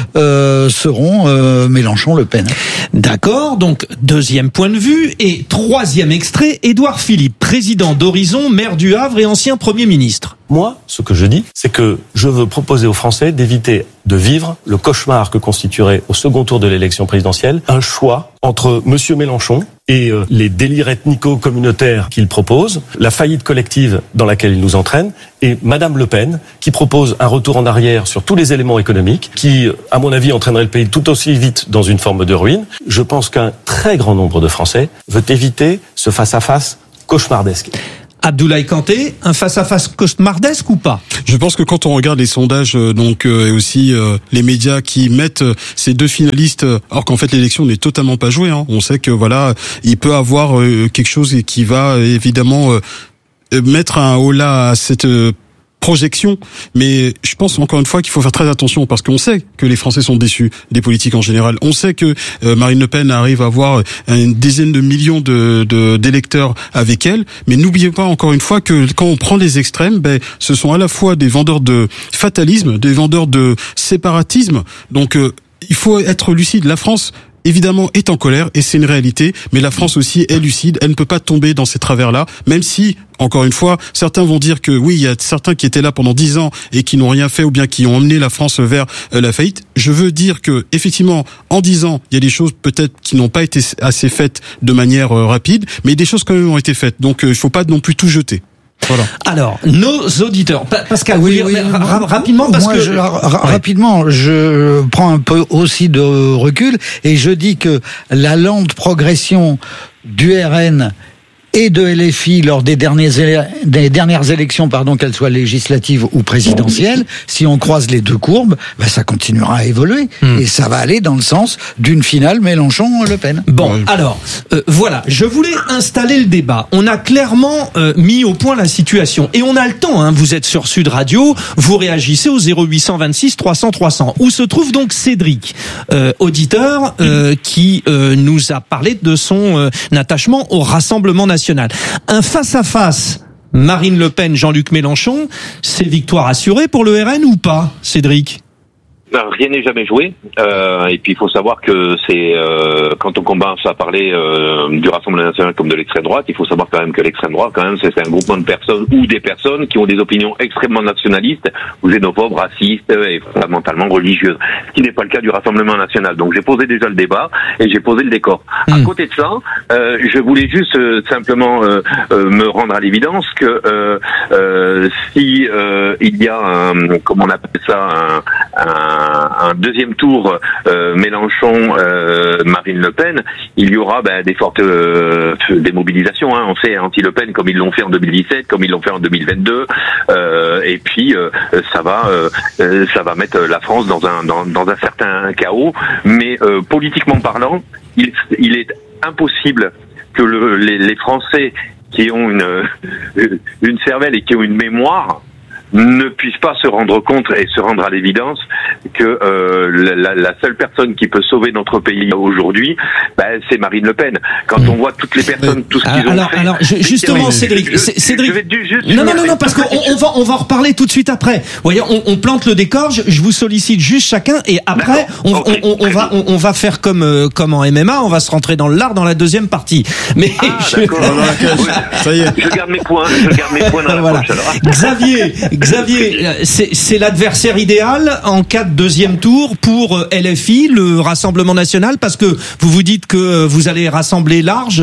Euh, seront euh, Mélenchon-Le Pen.
D'accord, donc deuxième point de vue. Et troisième extrait, Édouard Philippe, président d'Horizon, maire du Havre et ancien Premier ministre.
Moi, ce que je dis, c'est que je veux proposer aux Français d'éviter de vivre le cauchemar que constituerait au second tour de l'élection présidentielle un choix entre Monsieur Mélenchon et euh, les délires ethnico-communautaires qu'il propose, la faillite collective dans laquelle il nous entraîne, et Madame Le Pen qui propose un retour en arrière sur tous les éléments économiques qui, à mon avis, entraînerait le pays tout aussi vite dans une forme de ruine. Je pense qu'un très grand nombre de Français veut éviter ce face-à-face cauchemardesque.
Abdoulaye Kanté, un face-à-face cauchemardesque ou pas?
Je pense que quand on regarde les sondages, euh, donc euh, et aussi euh, les médias qui mettent euh, ces deux finalistes, euh, alors qu'en fait l'élection n'est totalement pas jouée, hein, on sait que voilà, il peut avoir euh, quelque chose qui va euh, évidemment euh, mettre un holà à cette euh, projection, mais je pense encore une fois qu'il faut faire très attention parce qu'on sait que les Français sont déçus des politiques en général. On sait que euh, Marine Le Pen arrive à avoir une dizaine de millions de, de d'électeurs avec elle, mais n'oubliez pas encore une fois que quand on prend les extrêmes, ben ce sont à la fois des vendeurs de fatalisme, des vendeurs de séparatisme. Donc euh, il faut être lucide. La France évidemment est en colère et c'est une réalité, mais la France aussi est lucide, elle ne peut pas tomber dans ces travers-là, même si, encore une fois, certains vont dire que oui, il y a certains qui étaient là pendant dix ans et qui n'ont rien fait ou bien qui ont emmené la France vers euh, la faillite. Je veux dire que, effectivement, en dix ans, il y a des choses peut-être qui n'ont pas été assez faites de manière euh, rapide, mais des choses quand même ont été faites, donc euh, il ne faut pas non plus tout jeter. Voilà.
Alors, nos auditeurs, Pascal,
oui,
vous
oui,
ra- ra- rapidement, parce
moi,
que
je, ra- rapidement, je prends un peu aussi de recul et je dis que la lente progression du R N et de L F I lors des dernières, éle- des dernières élections, pardon, qu'elles soient législatives ou présidentielles, si on croise les deux courbes, bah, ça continuera à évoluer mmh. et ça va aller dans le sens d'une finale Mélenchon-Le Pen.
Bon, ouais. alors, euh, voilà, je voulais installer le débat. On a clairement euh, mis au point la situation et on a le temps, hein, vous êtes sur Sud Radio, vous réagissez au zéro huit cent vingt-six trois cents trois cents, où se trouve donc Cédric, euh, auditeur, euh, qui euh, nous a parlé de son euh, attachement au Rassemblement national. Un face-à-face Marine Le Pen, Jean-Luc Mélenchon, c'est victoire assurée pour le R N ou pas, Cédric ?
Rien n'est jamais joué, euh, et puis il faut savoir que c'est euh, quand on commence à parler euh, du Rassemblement national comme de l'extrême droite, il faut savoir quand même que l'extrême droite, quand même, c'est, c'est un groupement de personnes ou des personnes qui ont des opinions extrêmement nationalistes, ou xénophobes, racistes et fondamentalement religieuses, ce qui n'est pas le cas du Rassemblement national. Donc j'ai posé déjà le débat et j'ai posé le décor. Mmh. À côté de ça, euh, je voulais juste euh, simplement euh, euh, me rendre à l'évidence que euh, euh, si euh, il y a un, comment on appelle ça, un, un un deuxième tour euh, Mélenchon euh, Marine Le Pen, il y aura ben, des fortes euh, des mobilisations, hein. On sait anti-Le Pen comme ils l'ont fait en deux mille dix-sept, comme ils l'ont fait en deux mille vingt-deux, euh, et puis euh, ça va euh, ça va mettre la France dans un dans, dans un certain chaos, mais euh, politiquement parlant, il, il est impossible que le, les, les Français qui ont une une cervelle et qui ont une mémoire ne puisse pas se rendre compte et se rendre à l'évidence que euh, la, la seule personne qui peut sauver notre pays aujourd'hui, ben, c'est Marine Le Pen. Quand on voit toutes les personnes, tout ce qu'ils ont
alors,
fait...
Alors, je, justement, Cédric, je, Cédric...
Je vais juste
non, non, non, non, parce qu'on on va, on va en reparler tout de suite après. Vous voyez, on, on plante le décor, je, je vous sollicite juste chacun, et après, on, okay, on, on, on va, on, on va faire comme, euh, comme en M M A, on va se rentrer dans l'art dans la deuxième partie. Mais
ah,
je...
d'accord, ça y est. Je garde mes points, je garde mes points dans la
voilà.
poche, alors.
Xavier, Xavier, c'est, c'est l'adversaire idéal en cas de deuxième tour pour L F I, le Rassemblement national, parce que vous vous dites que vous allez rassembler large.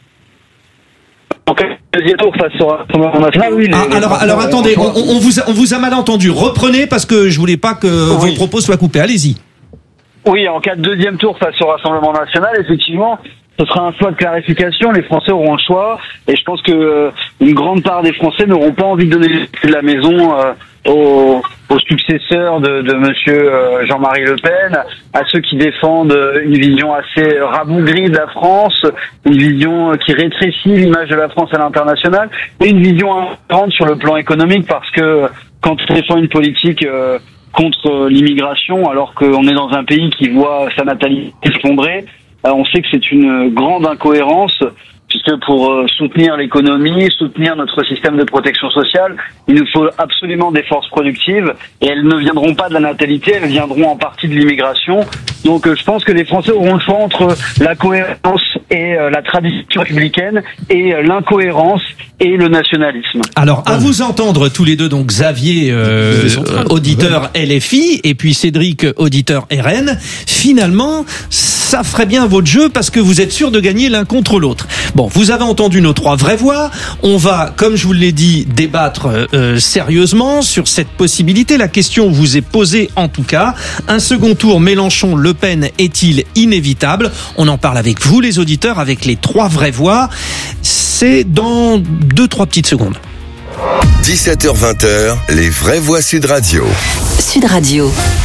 Ok, deuxième tour face au Rassemblement national, oui. Les,
ah, alors, les... alors attendez, on, on, vous a, on vous a mal entendu. Reprenez parce que je voulais pas que oui. vos propos soient coupés. Allez-y.
Oui, en cas de deuxième tour face au Rassemblement national, effectivement, ce sera un choix de clarification. Les Français auront un choix, et je pense que euh, une grande part des Français n'auront pas envie de donner les clés de la maison euh, aux, aux successeurs de, de Monsieur euh, Jean-Marie Le Pen, à ceux qui défendent une vision assez rabougrie de la France, une vision qui rétrécit l'image de la France à l'international, et une vision importante sur le plan économique, parce que quand on défend une politique euh, contre l'immigration, alors qu'on est dans un pays qui voit sa natalité s'effondrer, euh, on sait que c'est une grande incohérence, puisque pour euh, soutenir l'économie, soutenir notre système de protection sociale, il nous faut absolument des forces productives, et elles ne viendront pas de la natalité, elles viendront en partie de l'immigration. Donc euh, je pense que les Français auront le choix entre la cohérence et euh, la tradition républicaine, et euh, l'incohérence et le nationalisme.
Alors, à vous entendre tous les deux, donc Xavier, euh, auditeur L F I, et puis Cédric, auditeur R N, finalement, ça ferait bien votre jeu parce que vous êtes sûr de gagner l'un contre l'autre. Bon, vous avez entendu nos trois vraies voix. On va, comme je vous l'ai dit, débattre euh, sérieusement sur cette possibilité. La question vous est posée en tout cas. Un second tour Mélenchon-Le Pen est-il inévitable ? On en parle avec vous, les auditeurs, avec les trois vraies voix. C'est dans deux, trois petites secondes.
dix-sept heures vingt, les vraies voix Sud Radio.
Sud Radio.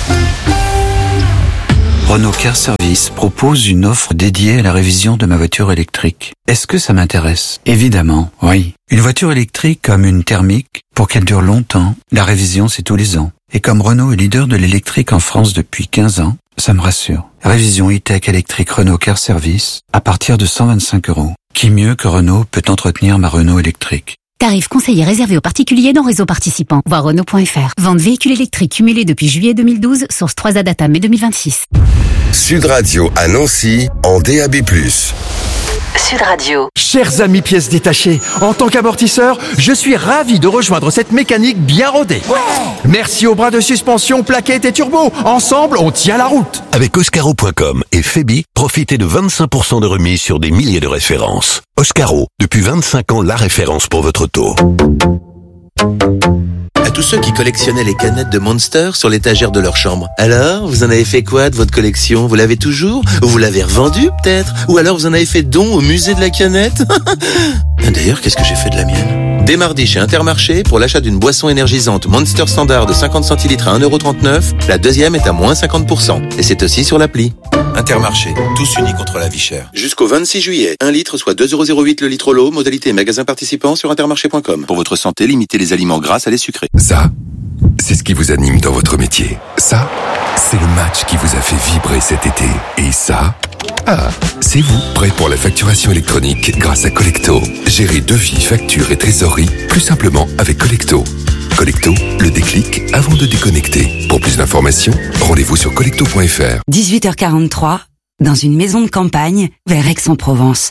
Renault Car Service propose une offre dédiée à la révision de ma voiture électrique. Est-ce que ça m'intéresse ? Évidemment, oui. Une voiture électrique comme une thermique, pour qu'elle dure longtemps, la révision c'est tous les ans. Et comme Renault est leader de l'électrique en France depuis quinze ans, ça me rassure. Révision e-tech électrique Renault Car Service à partir de cent vingt-cinq euros. Qui mieux que Renault peut entretenir ma Renault électrique ?
Tarif conseillé réservé aux particuliers dans réseau participant. Voir Renault point F R. Vente véhicule électrique cumulée depuis juillet deux mille douze, source trois A Data mai deux mille vingt-six.
Sud Radio à Nancy en D A B plus.
Sud Radio.
Chers amis pièces détachées, en tant qu'amortisseur, je suis ravi de rejoindre cette mécanique bien rodée. Ouais. Merci aux bras de suspension, plaquettes et turbo. Ensemble, on tient la route.
Avec Oscaro point com et Febi, profitez de vingt-cinq pour cent de remise sur des milliers de références. Oscaro, depuis vingt-cinq ans, la référence pour votre auto.
À tous ceux qui collectionnaient les canettes de Monster sur l'étagère de leur chambre. Alors, vous en avez fait quoi de votre collection ? Vous l'avez toujours ? Ou vous l'avez revendue, peut-être ? Ou alors vous en avez fait don au musée de la canette ? D'ailleurs, qu'est-ce que j'ai fait de la mienne ? Dès mardi chez Intermarché, pour l'achat d'une boisson énergisante Monster Standard de cinquante centilitres à un euro trente-neuf, la deuxième est à moins cinquante pour cent. Et c'est aussi sur l'appli. Intermarché, tous unis contre la vie chère. Jusqu'au vingt-six juillet, un litre soit deux euros zéro huit le litre l'eau, modalité magasin participant sur intermarché point com. Pour votre santé, limitez les aliments gras à les sucrés.
Ça, c'est ce qui vous anime dans votre métier. Ça, c'est le match qui vous a fait vibrer cet été. Et ça, ah, c'est vous, prêt pour la facturation électronique grâce à Collecto. Gérez devis, factures et trésorerie plus simplement avec Collecto. Collecto, le déclic avant de déconnecter. Pour plus d'informations, rendez-vous sur collecto point F R.
dix-huit heures quarante-trois, dans une maison de campagne, vers Aix-en-Provence.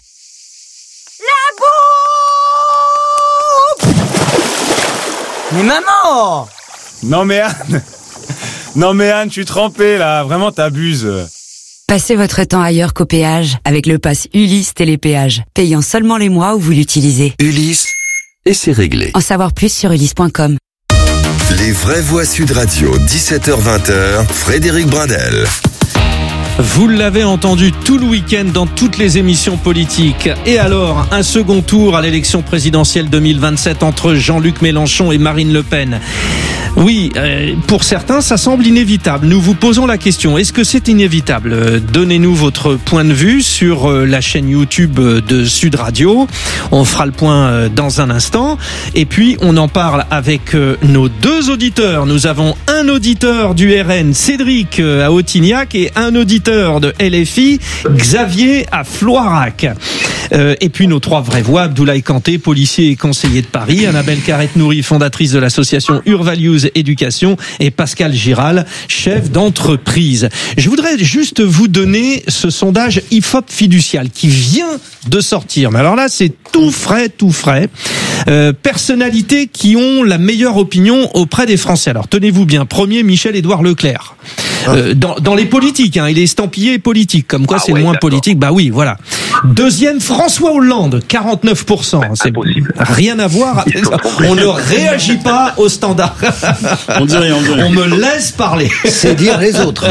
La bombe! Mais maman!
Non mais Anne! Non mais Anne, tu es trempée là, vraiment t'abuses.
Passez votre temps ailleurs qu'au péage, avec le pass Ulysse Télépéage, payant seulement les mois où vous l'utilisez.
Ulysse, et c'est réglé.
En savoir plus sur ulysse point com.
Les vraies voix Sud Radio, dix-sept heures vingt, Frédéric Brindel.
Vous l'avez entendu tout le week-end dans toutes les émissions politiques. Et alors, un second tour à l'élection présidentielle deux mille vingt-sept entre Jean-Luc Mélenchon et Marine Le Pen. Oui, euh, pour certains, ça semble inévitable. Nous vous posons la question, est-ce que c'est inévitable ? Donnez-nous votre point de vue sur euh, la chaîne YouTube de Sud Radio. On fera le point euh, dans un instant. Et puis, on en parle avec euh, nos deux auditeurs. Nous avons un auditeur du R N, Cédric euh, à Autignac, et un auditeur de L F I, Xavier à Floirac. Euh, et puis nos trois vraies voix, Abdoulaye Kanté, policier et conseiller de Paris, Annabelle Carrette-Nourry, fondatrice de l'association Urvalues Éducation, et Pascal Giral, chef d'entreprise. Je voudrais juste vous donner ce sondage I F O P fiducial qui vient de sortir. Mais alors là, c'est tout frais, tout frais. Euh, personnalités qui ont la meilleure opinion auprès des Français. Alors tenez-vous bien. Premier, Michel-Édouard Leclerc. euh, dans, dans les politiques. Hein, il est estampillé politique, comme quoi ah c'est ouais, le moins d'accord. politique. Bah oui, voilà. Deuxième, François Hollande, quarante-neuf pour cent. Ben, c'est impossible. Rien à voir. On ne réagit pas au standard.
On dit rien, on dit rien.
On me laisse parler.
C'est dire les autres.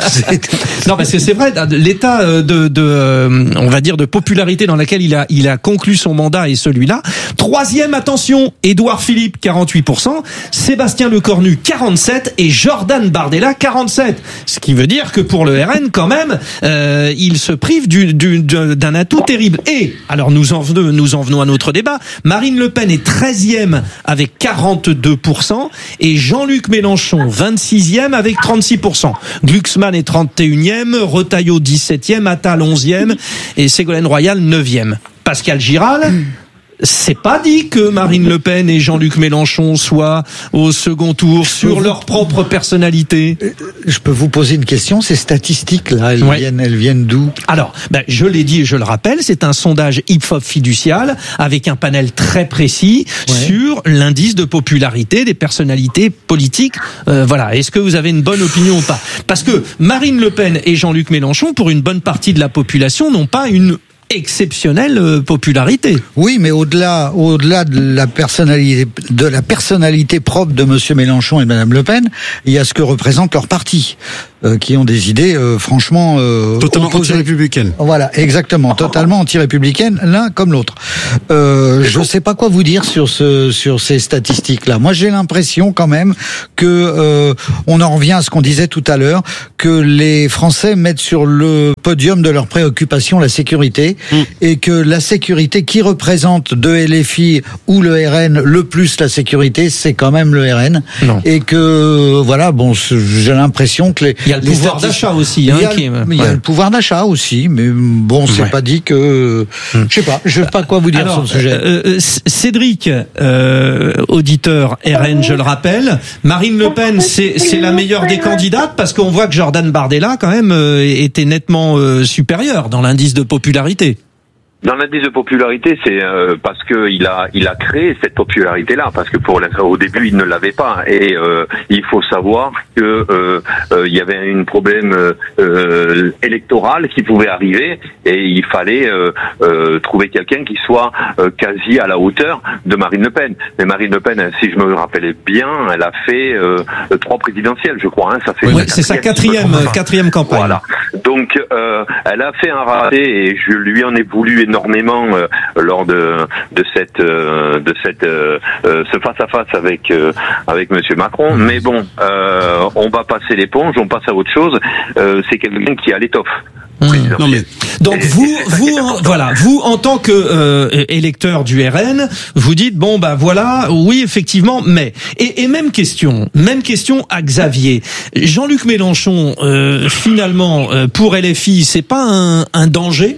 Non, parce que c'est vrai, l'état de, de, on va dire, de popularité dans laquelle il a, il a conclu son mandat est celui-là. Troisième, attention, Édouard Philippe, quarante-huit pour cent, Sébastien Lecornu, quarante-sept, et Jordan Bardella, quarante-sept. Ce qui veut dire que pour le R N, quand même, euh, il se prive du, du, d'un atout terrible. Et, alors nous en, nous en venons à notre débat, Marine Le Pen est treizième avec quarante-deux pour cent, et Jean-Luc Mélenchon, vingt-sixième avec trente-six pour cent. Glucksmann est trente et unième, Retailleau dix-septième, Attal onzième, et Ségolène Royal neuvième. Pascal Giral, mmh. c'est pas dit que Marine Le Pen et Jean-Luc Mélenchon soient au second tour sur leur propre personnalité.
Je peux vous poser une question, ces statistiques-là, elles, ouais. viennent, elles viennent d'où?
Alors, ben, je l'ai dit et je le rappelle, c'est un sondage Ipsos fiducial avec un panel très précis ouais. sur l'indice de popularité des personnalités politiques. Euh, voilà, est-ce que vous avez une bonne opinion ou pas? Parce que Marine Le Pen et Jean-Luc Mélenchon, pour une bonne partie de la population, n'ont pas une exceptionnelle popularité.
Oui, mais au-delà, au-delà de la personnalité, de la personnalité propre de Monsieur Mélenchon et Madame Le Pen, il y a ce que représente leur parti, euh, qui ont des idées, euh, franchement, euh,
totalement anti-républicaines.
Voilà, exactement, totalement anti-républicaines, l'un comme l'autre. Euh, je ne sais pas quoi vous dire sur ce, sur ces statistiques-là. Moi, j'ai l'impression quand même que euh, on en revient à ce qu'on disait tout à l'heure, que les Français mettent sur le podium de leurs préoccupations la sécurité. Mmh. Et que la sécurité qui représente de L F I ou le R N le plus la sécurité, c'est quand même le R N. Non. Et que voilà, bon, j'ai l'impression que les
il y a le
les
pouvoir d'achat aussi. Hein,
il y a,
qui est...
il y a ouais. le pouvoir d'achat aussi, mais bon, c'est ouais. pas dit que mmh. je sais pas, je sais pas quoi vous dire Alors, sur le sujet.
Euh, Cédric, euh, auditeur R N, je le rappelle, Marine Le Pen, c'est c'est la meilleure des candidates parce qu'on voit que Jordan Bardella quand même euh, était nettement euh, supérieur dans l'indice de popularité.
Dans l'indice de popularité, c'est euh, parce que il a il a créé cette popularité-là, parce que pour au début il ne l'avait pas, et euh, il faut savoir que euh, euh, il y avait un problème euh, électoral qui pouvait arriver, et il fallait euh, euh, trouver quelqu'un qui soit euh, quasi à la hauteur de Marine Le Pen. Mais Marine Le Pen, si je me rappelais bien, elle a fait euh, trois présidentielles, je crois. Hein, ça fait
oui, c'est sa quatrième quatrième campagne.
Voilà. Donc euh, elle a fait un raté, et je lui en ai voulu énormément euh, lors de de cette euh, de cette euh, ce face à face avec euh, avec Monsieur Macron. Mais bon, euh, on va passer l'éponge, on passe à autre chose. Euh, c'est quelqu'un qui a l'étoffe.
Mmh. Non mais donc et, vous et vous en, voilà vous en tant que euh, électeur du R N, vous dites bon bah voilà, oui effectivement, mais et, et même question même question à Xavier. Jean-Luc Mélenchon euh, finalement euh, pour L F I, c'est pas un, un danger?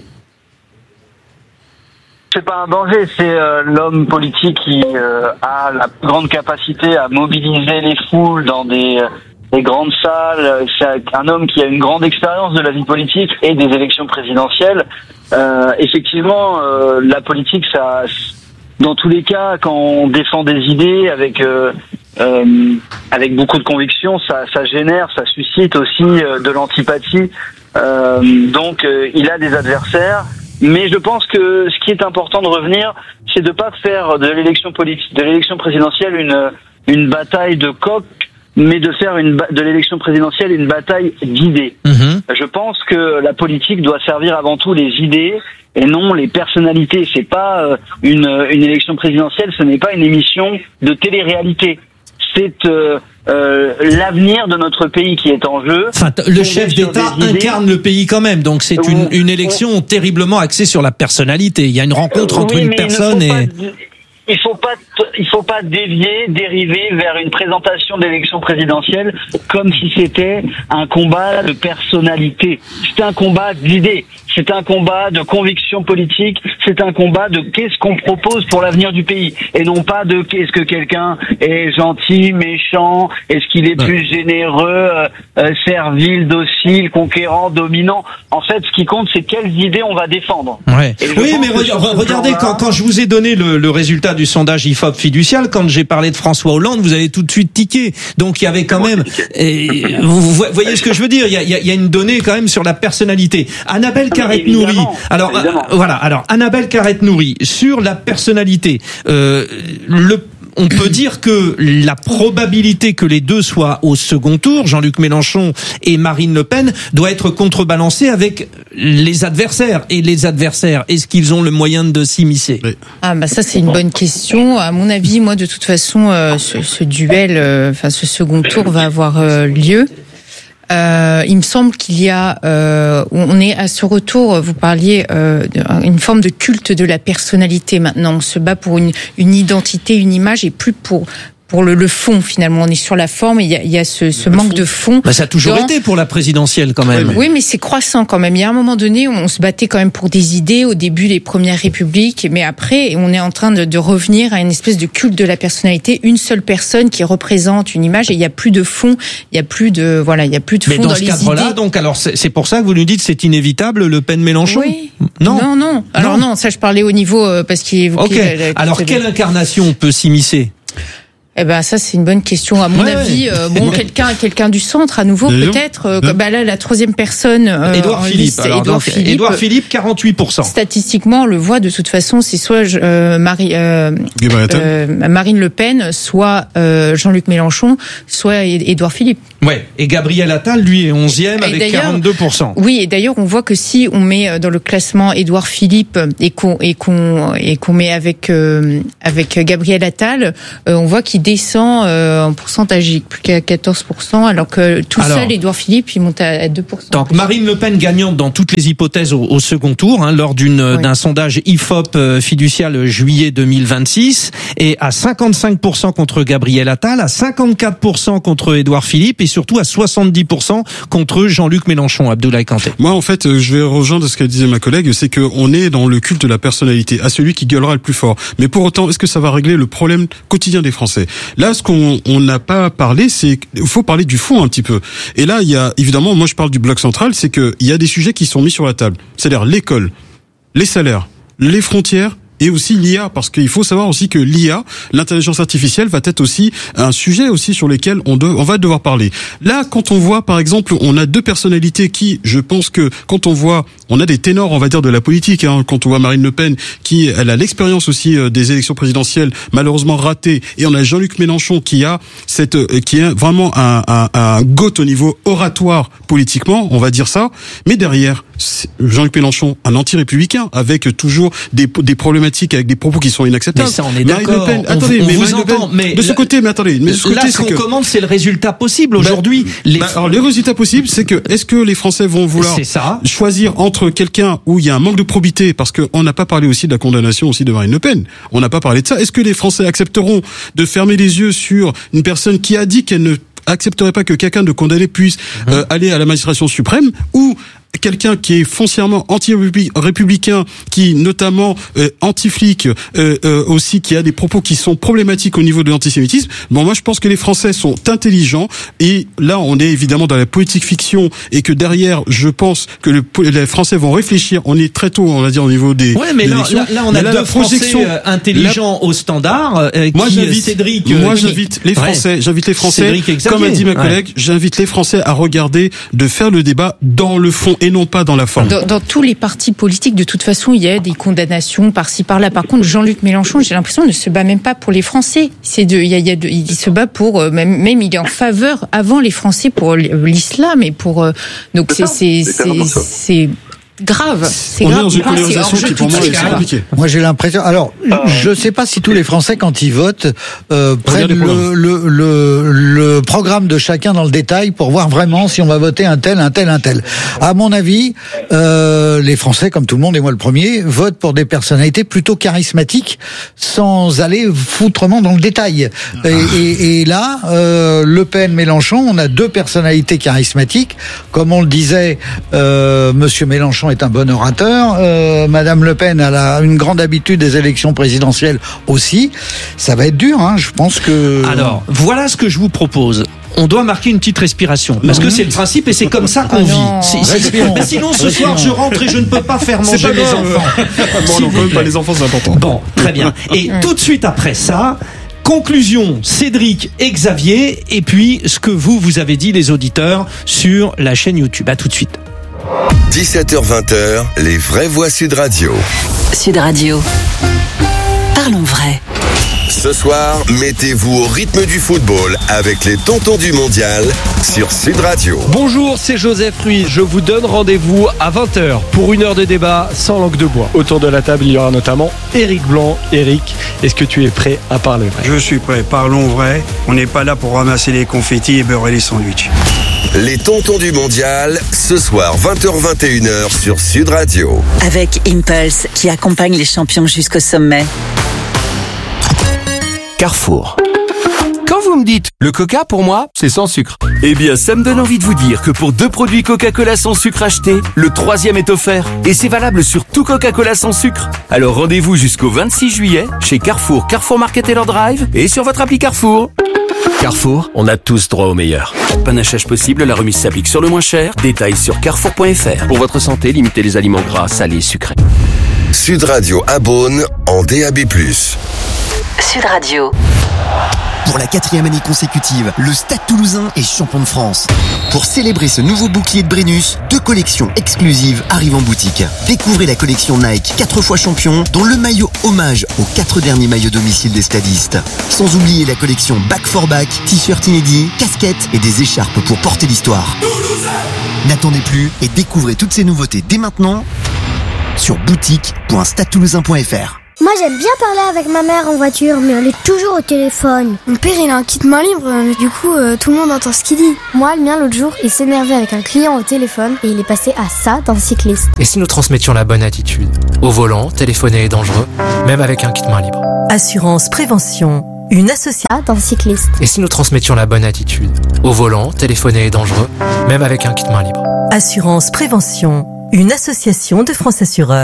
C'est pas un danger, c'est euh, l'homme politique qui euh, a la plus grande capacité à mobiliser les foules dans des, euh, des grandes salles. C'est un homme qui a une grande expérience de la vie politique et des élections présidentielles. Euh, effectivement, euh, la politique, ça, dans tous les cas, quand on défend des idées avec euh, euh, avec beaucoup de conviction, ça, ça génère, ça suscite aussi euh, de l'antipathie. Euh, donc, euh, il a des adversaires. Mais je pense que ce qui est important de revenir, c'est de pas faire de l'élection politique, de l'élection présidentielle une une bataille de coq, mais de faire une de l'élection présidentielle une bataille d'idées. Mmh. Je pense que la politique doit servir avant tout les idées et non les personnalités. C'est pas une une élection présidentielle, ce n'est pas une émission de télé-réalité. C'est euh, euh, l'avenir de notre pays qui est en jeu.
Enfin, le chef d'État incarne le pays quand même, donc c'est une, une élection terriblement axée sur la personnalité. Il y a une rencontre entre
oui,
une personne et...
Pas, il faut pas, il faut pas dévier, dériver vers une présentation d'élection présidentielle comme si c'était un combat de personnalité. C'est un combat d'idées. C'est un combat de conviction politique, c'est un combat de qu'est-ce qu'on propose pour l'avenir du pays, et non pas de qu'est-ce que quelqu'un est gentil, méchant, est-ce qu'il est plus généreux, euh, servile, docile, conquérant, dominant. En fait, ce qui compte, c'est quelles idées on va défendre.
Ouais. Oui, mais re- regardez, quand, quand je vous ai donné le, le résultat du sondage I F O P fiducial, quand j'ai parlé de François Hollande, vous avez tout de suite tiqué. Donc il y avait quand même, et, vous, vous voyez ce que je veux dire, il y a, il y a une donnée quand même sur la personnalité. Annabelle Carrette-Nouri. Alors euh, voilà, alors Annabelle Carrette-Nouri sur la personnalité. Euh, le On peut dire que la probabilité que les deux soient au second tour, Jean-Luc Mélenchon et Marine Le Pen, doit être contrebalancée avec les adversaires. Et les adversaires, est-ce qu'ils ont le moyen de s'immiscer ?
Ah bah ça c'est une bonne question. À mon avis, moi de toute façon, euh, ce, ce duel, euh, enfin ce second tour va avoir euh, lieu. Euh, il me semble qu'il y a, euh, on est à ce retour. Vous parliez euh, d'une forme de culte de la personnalité. Maintenant, on se bat pour une, une identité, une image, et plus pour pour le, le fond. Finalement, on est sur la forme. Et il y a, il y a ce, ce manque de fond.
Bah, ça a toujours dans... été pour la présidentielle quand même.
Oui, mais c'est croissant quand même. Il y a un moment donné, on se battait quand même pour des idées au début des premières républiques, mais après, on est en train de, de revenir à une espèce de culte de la personnalité. Une seule personne qui représente une image, et il y a plus de fond. Il y a plus de voilà, il y a plus de fond
mais dans,
dans
ce
les
cadre-là,
idées.
donc alors c'est, c'est pour ça que vous nous dites c'est inévitable Le Pen-Mélenchon.
Oui.
Non,
non, non. Alors non, non ça je parlais au niveau euh, parce qu'il évoquait.
Ok.
La, la,
alors quelle
de...
incarnation peut s'immiscer?
Eh ben ça c'est une bonne question à mon
ouais,
avis. Euh, bon quelqu'un quelqu'un du centre à nouveau
D'ailleurs,
peut-être. Euh, bah là la troisième personne. Euh,
Édouard Philippe.
Liste,
Alors,
Édouard
donc,
Philippe.
Édouard Philippe quarante-huit pour cent.
Statistiquement on le voit de toute façon c'est soit euh, Marie euh, euh, Marine Le Pen, soit euh, Jean-Luc Mélenchon, soit Édouard Philippe.
Ouais. Et Gabriel Attal lui est onzième avec quarante-deux pour cent.
Oui et d'ailleurs on voit que si on met dans le classement Édouard Philippe et qu'on et qu'on et qu'on met avec euh, avec Gabriel Attal, euh, on voit qu'il descend. Euh, en pourcentage, plus qu'à quatorze pour cent, alors que tout alors, seul, Édouard Philippe, il monte à deux pour cent.
Donc Marine Le Pen gagnante dans toutes les hypothèses au, au second tour, hein, lors d'une oui. d'un sondage I F O P fiducial juillet deux mille vingt-six, et à cinquante-cinq pour cent contre Gabriel Attal, à cinquante-quatre pour cent contre Édouard Philippe, et surtout à soixante-dix pour cent contre Jean-Luc Mélenchon. Abdoulaye Kanté.
Moi, en fait, je vais rejoindre ce qu'elle disait ma collègue, c'est qu'on est dans le culte de la personnalité, à celui qui gueulera le plus fort. Mais pour autant, est-ce que ça va régler le problème quotidien des Français ? Là, ce qu'on on n'a pas parlé, c'est qu'il faut parler du fond un petit peu. Et là, il y a évidemment, moi je parle du bloc central, c'est que il y a des sujets qui sont mis sur la table. C'est-à-dire l'école, les salaires, les frontières. Et aussi l'I A, parce qu'il faut savoir aussi que l'I A, l'intelligence artificielle, va être aussi un sujet aussi sur lequel on, de, on va devoir parler. Là, quand on voit, par exemple, on a deux personnalités qui, je pense que quand on voit, on a des ténors, on va dire, de la politique, hein, quand on voit Marine Le Pen, qui elle a l'expérience aussi des élections présidentielles, malheureusement ratées, et on a Jean-Luc Mélenchon qui a cette, qui est vraiment un, un, un goat au niveau oratoire politiquement, on va dire ça. Mais derrière, Jean-Luc Mélenchon, un anti-républicain, avec toujours des, des problématiques avec des propos qui sont inacceptables.
Mais ça, on est d'accord.
Pen,
on,
attendez,
on
mais
vous entend, mais
de ce côté, mais attendez, mais de ce
là,
côté,
ce qu'on
que...
commande, c'est le résultat possible aujourd'hui.
Bah,
les...
Bah, alors, les résultats possibles, c'est que est-ce que les Français vont vouloir choisir entre quelqu'un où il y a un manque de probité, parce qu'on n'a pas parlé aussi de la condamnation aussi de Marine Le Pen. On n'a pas parlé de ça. Est-ce que les Français accepteront de fermer les yeux sur une personne qui a dit qu'elle ne accepterait pas que quelqu'un de condamné puisse mmh. euh, aller à la magistration suprême, ou quelqu'un qui est foncièrement anti-républicain, qui notamment euh, anti-flic, euh, euh, aussi qui a des propos qui sont problématiques au niveau de l'antisémitisme. Bon, moi je pense que les Français sont intelligents, et là on est évidemment dans la politique fiction, et que derrière je pense que le, les Français vont réfléchir. On est très tôt, on va dire, au niveau des.
Ouais, mais là, là, là on a mais deux Français intelligents
là,
au standard. Euh,
moi
qui,
j'invite,
Cédric.
Moi j'invite les Français, ouais. j'invite les Français. Comme a dit ma collègue, ouais. j'invite les Français à regarder, de faire le débat dans le fond et non pas dans la forme.
Dans, dans tous les partis politiques, de toute façon, il y a des condamnations par-ci par-là. Par contre, Jean-Luc Mélenchon, j'ai l'impression, ne se bat même pas pour les Français. C'est de, il y a, il, y a de, il se bat pour même, même il est en faveur avant les Français pour l'islam et pour donc c'est c'est c'est, c'est, c'est grave. C'est
on
grave.
est dans une polarisation qui pour moi est compliquée.
Moi j'ai l'impression. Alors je sais pas si tous les Français quand ils votent euh, prennent le, le, le, le programme de chacun dans le détail pour voir vraiment si on va voter un tel, un tel, un tel. À mon avis, euh, les Français, comme tout le monde et moi le premier, votent pour des personnalités plutôt charismatiques, sans aller foutrement dans le détail. Et, et, et là, euh, Le Pen, Mélenchon, on a deux personnalités charismatiques, comme on le disait, euh, Monsieur Mélenchon est un bon orateur. Euh, Madame Le Pen elle a une grande habitude des élections présidentielles aussi. Ça va être dur, hein. Je pense que.
Alors, voilà ce que je vous propose. on doit marquer une petite respiration. Parce que c'est le principe et c'est comme ça qu'on
Ah
vit. Si- si- mais sinon, ce soir, je rentre et je ne peux pas faire
C'est
manger
pas
mes
grave.
enfants.
Bon,
S'il
non,
vous
quand même
plaît.
pas les enfants, c'est important.
Bon, très bien. Et tout de suite après ça, conclusion, Cédric et Xavier, et puis ce que vous, vous avez dit, les auditeurs, sur la chaîne YouTube. À tout de suite.
dix-sept heures vingt, les vraies voix Sud Radio.
Sud Radio. Parlons vrai.
Ce soir, mettez-vous au rythme du football avec les tontons du mondial sur Sud Radio.
Bonjour, c'est Joseph Ruiz. Je vous donne rendez-vous à vingt heures pour une heure de débat sans langue de bois. Autour de la table, il y aura notamment Éric Blanc. Éric, est-ce que tu es prêt à parler vrai?
Je suis prêt, parlons vrai. On n'est pas là pour ramasser les confettis et beurrer les sandwichs.
Les tontons du mondial, ce soir vingt heures vingt et une heures sur Sud Radio.
Avec Impulse, qui accompagne les champions jusqu'au sommet.
Carrefour. Quand vous me dites le coca, pour moi, c'est sans sucre. Eh bien, ça me donne envie de vous dire que pour deux produits Coca-Cola sans sucre achetés, le troisième est offert. Et c'est valable sur tout Coca-Cola sans sucre. Alors rendez-vous jusqu'au vingt-six juillet chez Carrefour, Carrefour Market et leur Drive et sur votre appli Carrefour. Carrefour, on a tous droit au meilleur. Panachage possible, la remise s'applique sur le moins cher. Détails sur carrefour point f r. Pour votre santé, limitez les aliments gras, salés, sucrés.
Sud Radio à Beaune en D A B plus.
Sud Radio.
Pour la quatrième année consécutive, le Stade Toulousain est champion de France. Pour célébrer ce nouveau bouclier de Brennus, deux collections exclusives arrivent en boutique. Découvrez la collection Nike quatre fois champion, dont le maillot hommage aux quatre derniers maillots domicile des stadistes. Sans oublier la collection Back for Back, t-shirt inédits, casquettes et des écharpes pour porter l'histoire. N'attendez plus et découvrez toutes ces nouveautés dès maintenant sur boutique point stade toulousain point f r.
Moi j'aime bien parler avec ma mère en voiture, mais elle est toujours au téléphone. Mon père il a un kit main libre, du coup euh, tout le monde entend ce qu'il dit. Moi le mien l'autre jour il s'énervait avec un client au téléphone et il est passé à ça d'un cycliste.
Et si nous transmettions la bonne attitude? Au volant, téléphoner est dangereux, même avec un kit main libre.
Assurance prévention, une association d'un cycliste.
Et si nous transmettions la bonne attitude? Au volant, téléphoner est dangereux, même avec un kit main libre.
Assurance prévention, une association de France Assureurs.